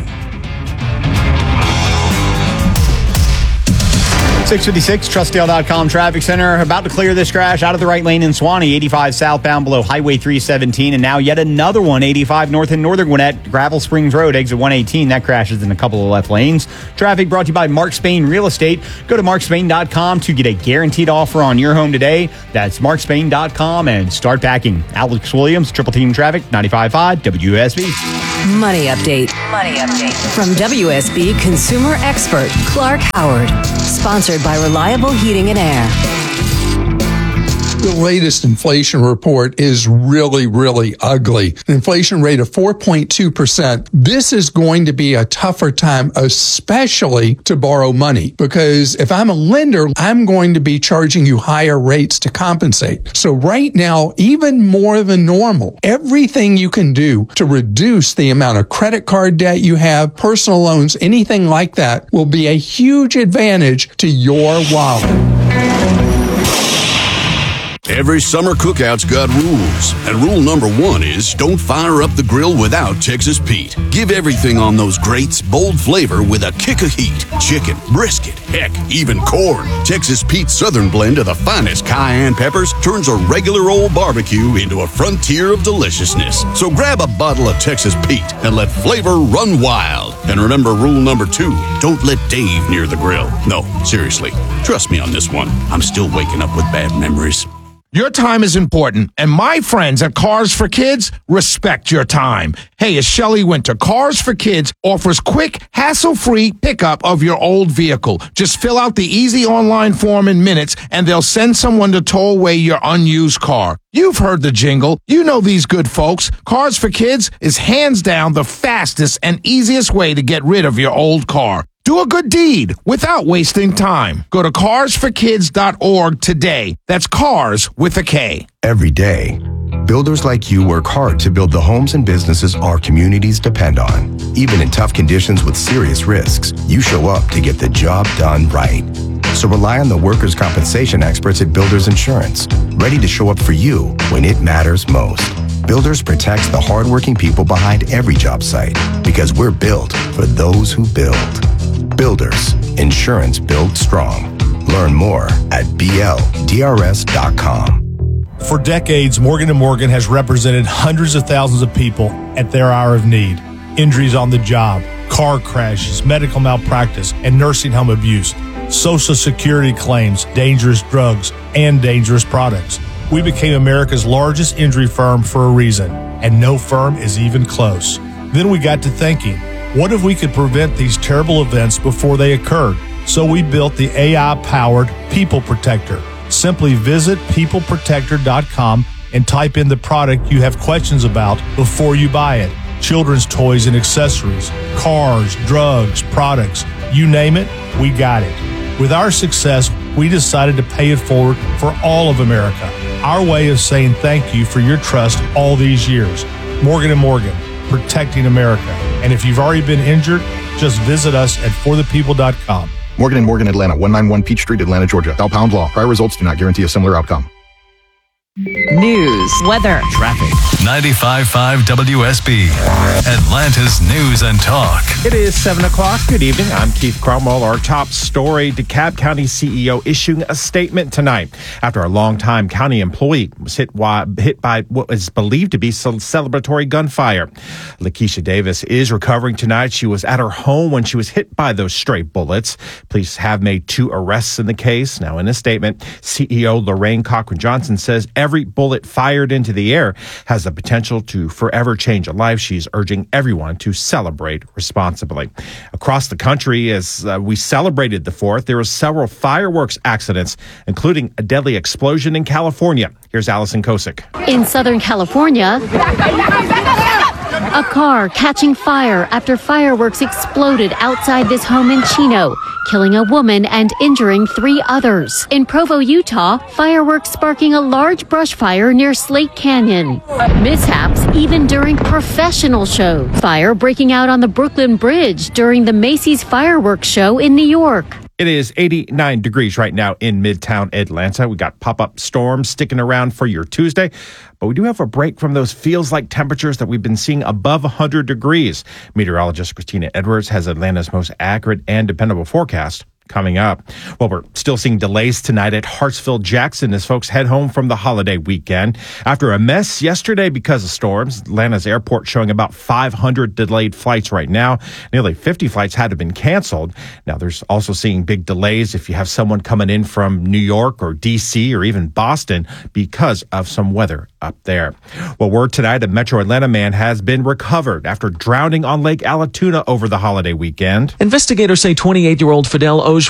six fifty-six, Trustdale dot com traffic center. About to clear this crash out of the right lane in Swanee, eighty-five southbound below Highway three seventeen. And now yet another one, eighty-five north in Northern Gwinnett, Gravel Springs Road, exit one eighteen. That crashes in a couple of left lanes. Traffic brought to you by Mark Spain Real Estate. Go to mark spain dot com to get a guaranteed offer on your home today. That's mark spain dot com and start backing. Alex Williams, Triple Team Traffic, ninety-five point five W S B. Money update. Money update. From W S B consumer expert Clark Howard. Sponsored by Reliable Heating and Air. The latest inflation report is really, really ugly. An inflation rate of four point two percent. This is going to be a tougher time, especially to borrow money, because if I'm a lender, I'm going to be charging you higher rates to compensate. So right now, even more than normal, everything you can do to reduce the amount of credit card debt you have, personal loans, anything like that will be a huge advantage to your wallet. Every summer cookout's got rules, and rule number one is don't fire up the grill without Texas Pete. Give everything on those grates bold flavor with a kick of heat. Chicken, brisket, heck, even corn. Texas Pete's Southern blend of the finest cayenne peppers turns a regular old barbecue into a frontier of deliciousness. So grab a bottle of Texas Pete and let flavor run wild. And remember rule number two, don't let Dave near the grill. No, seriously, trust me on this one. I'm still waking up with bad memories. Your time is important, and my friends at Cars for Kids respect your time. Hey, it's Shelley Winter. Cars for Kids offers quick, hassle-free pickup of your old vehicle. Just fill out the easy online form in minutes, and they'll send someone to tow away your unused car. You've heard the jingle. You know these good folks. Cars for Kids is hands down the fastest and easiest way to get rid of your old car. Do a good deed without wasting time. Go to cars for kids dot org today. That's cars with a K. Every day, builders like you work hard to build the homes and businesses our communities depend on. Even in tough conditions with serious risks, you show up to get the job done right. So rely on the workers' compensation experts at Builders Insurance, ready to show up for you when it matters most. Builders protects the hardworking people behind every job site because we're built for those who build. Builders, insurance built strong. Learn more at B L D R S dot com. For decades, Morgan and Morgan has represented hundreds of thousands of people at their hour of need. Injuries on the job, car crashes, medical malpractice, and nursing home abuse, Social Security claims, dangerous drugs, and dangerous products. We became America's largest injury firm for a reason, and no firm is even close. Then we got to thinking, what if we could prevent these terrible events before they occurred? So we built the A I-powered People Protector. Simply visit people protector dot com and type in the product you have questions about before you buy it. Children's toys and accessories, cars, drugs, products, you name it, we got it. With our success, we decided to pay it forward for all of America. Our way of saying thank you for your trust all these years. Morgan and Morgan, protecting America. And if you've already been injured, just visit us at for the people dot com. Morgan and Morgan, Atlanta, one ninety-one Peach Street, Atlanta, Georgia. Thou pound law. Prior results do not guarantee a similar outcome. News, weather, traffic. ninety-five point five W S B, Atlanta's news and talk. It is seven o'clock. Good evening. I'm Keith Cromwell. Our top story, DeKalb County C E O issuing a statement tonight after a longtime county employee was hit, hit by what is believed to be celebratory gunfire. Lakeisha Davis is recovering tonight. She was at her home when she was hit by those stray bullets. Police have made two arrests in the case. Now, in a statement, C E O Lorraine Cochran Johnson says every every bullet fired into the air has the potential to forever change a life. She's urging everyone to celebrate responsibly. Across the country, as uh, we celebrated the fourth, there were several fireworks accidents, including a deadly explosion in California. Here's Allison Kosick. In Southern California, a car catching fire after fireworks exploded outside this home in Chino, killing a woman and injuring three others. In Provo, Utah, fireworks sparking a large brush fire near Slate Canyon. Mishaps even during professional shows. Fire breaking out on the Brooklyn Bridge during the Macy's fireworks show in New York. It is eighty-nine degrees right now in Midtown Atlanta. We got pop-up storms sticking around for your Tuesday, but we do have a break from those feels-like temperatures that we've been seeing above one hundred degrees. Meteorologist Christina Edwards has Atlanta's most accurate and dependable forecast coming up. Well, we're still seeing delays tonight at Hartsfield-Jackson as folks head home from the holiday weekend. After a mess yesterday because of storms, Atlanta's airport showing about five hundred delayed flights right now. Nearly fifty flights had to been canceled. Now, there's also seeing big delays if you have someone coming in from New York or D C or even Boston because of some weather up there. Well, word tonight, a Metro Atlanta man has been recovered after drowning on Lake Allatoona over the holiday weekend. Investigators say twenty-eight-year-old Fidel Oge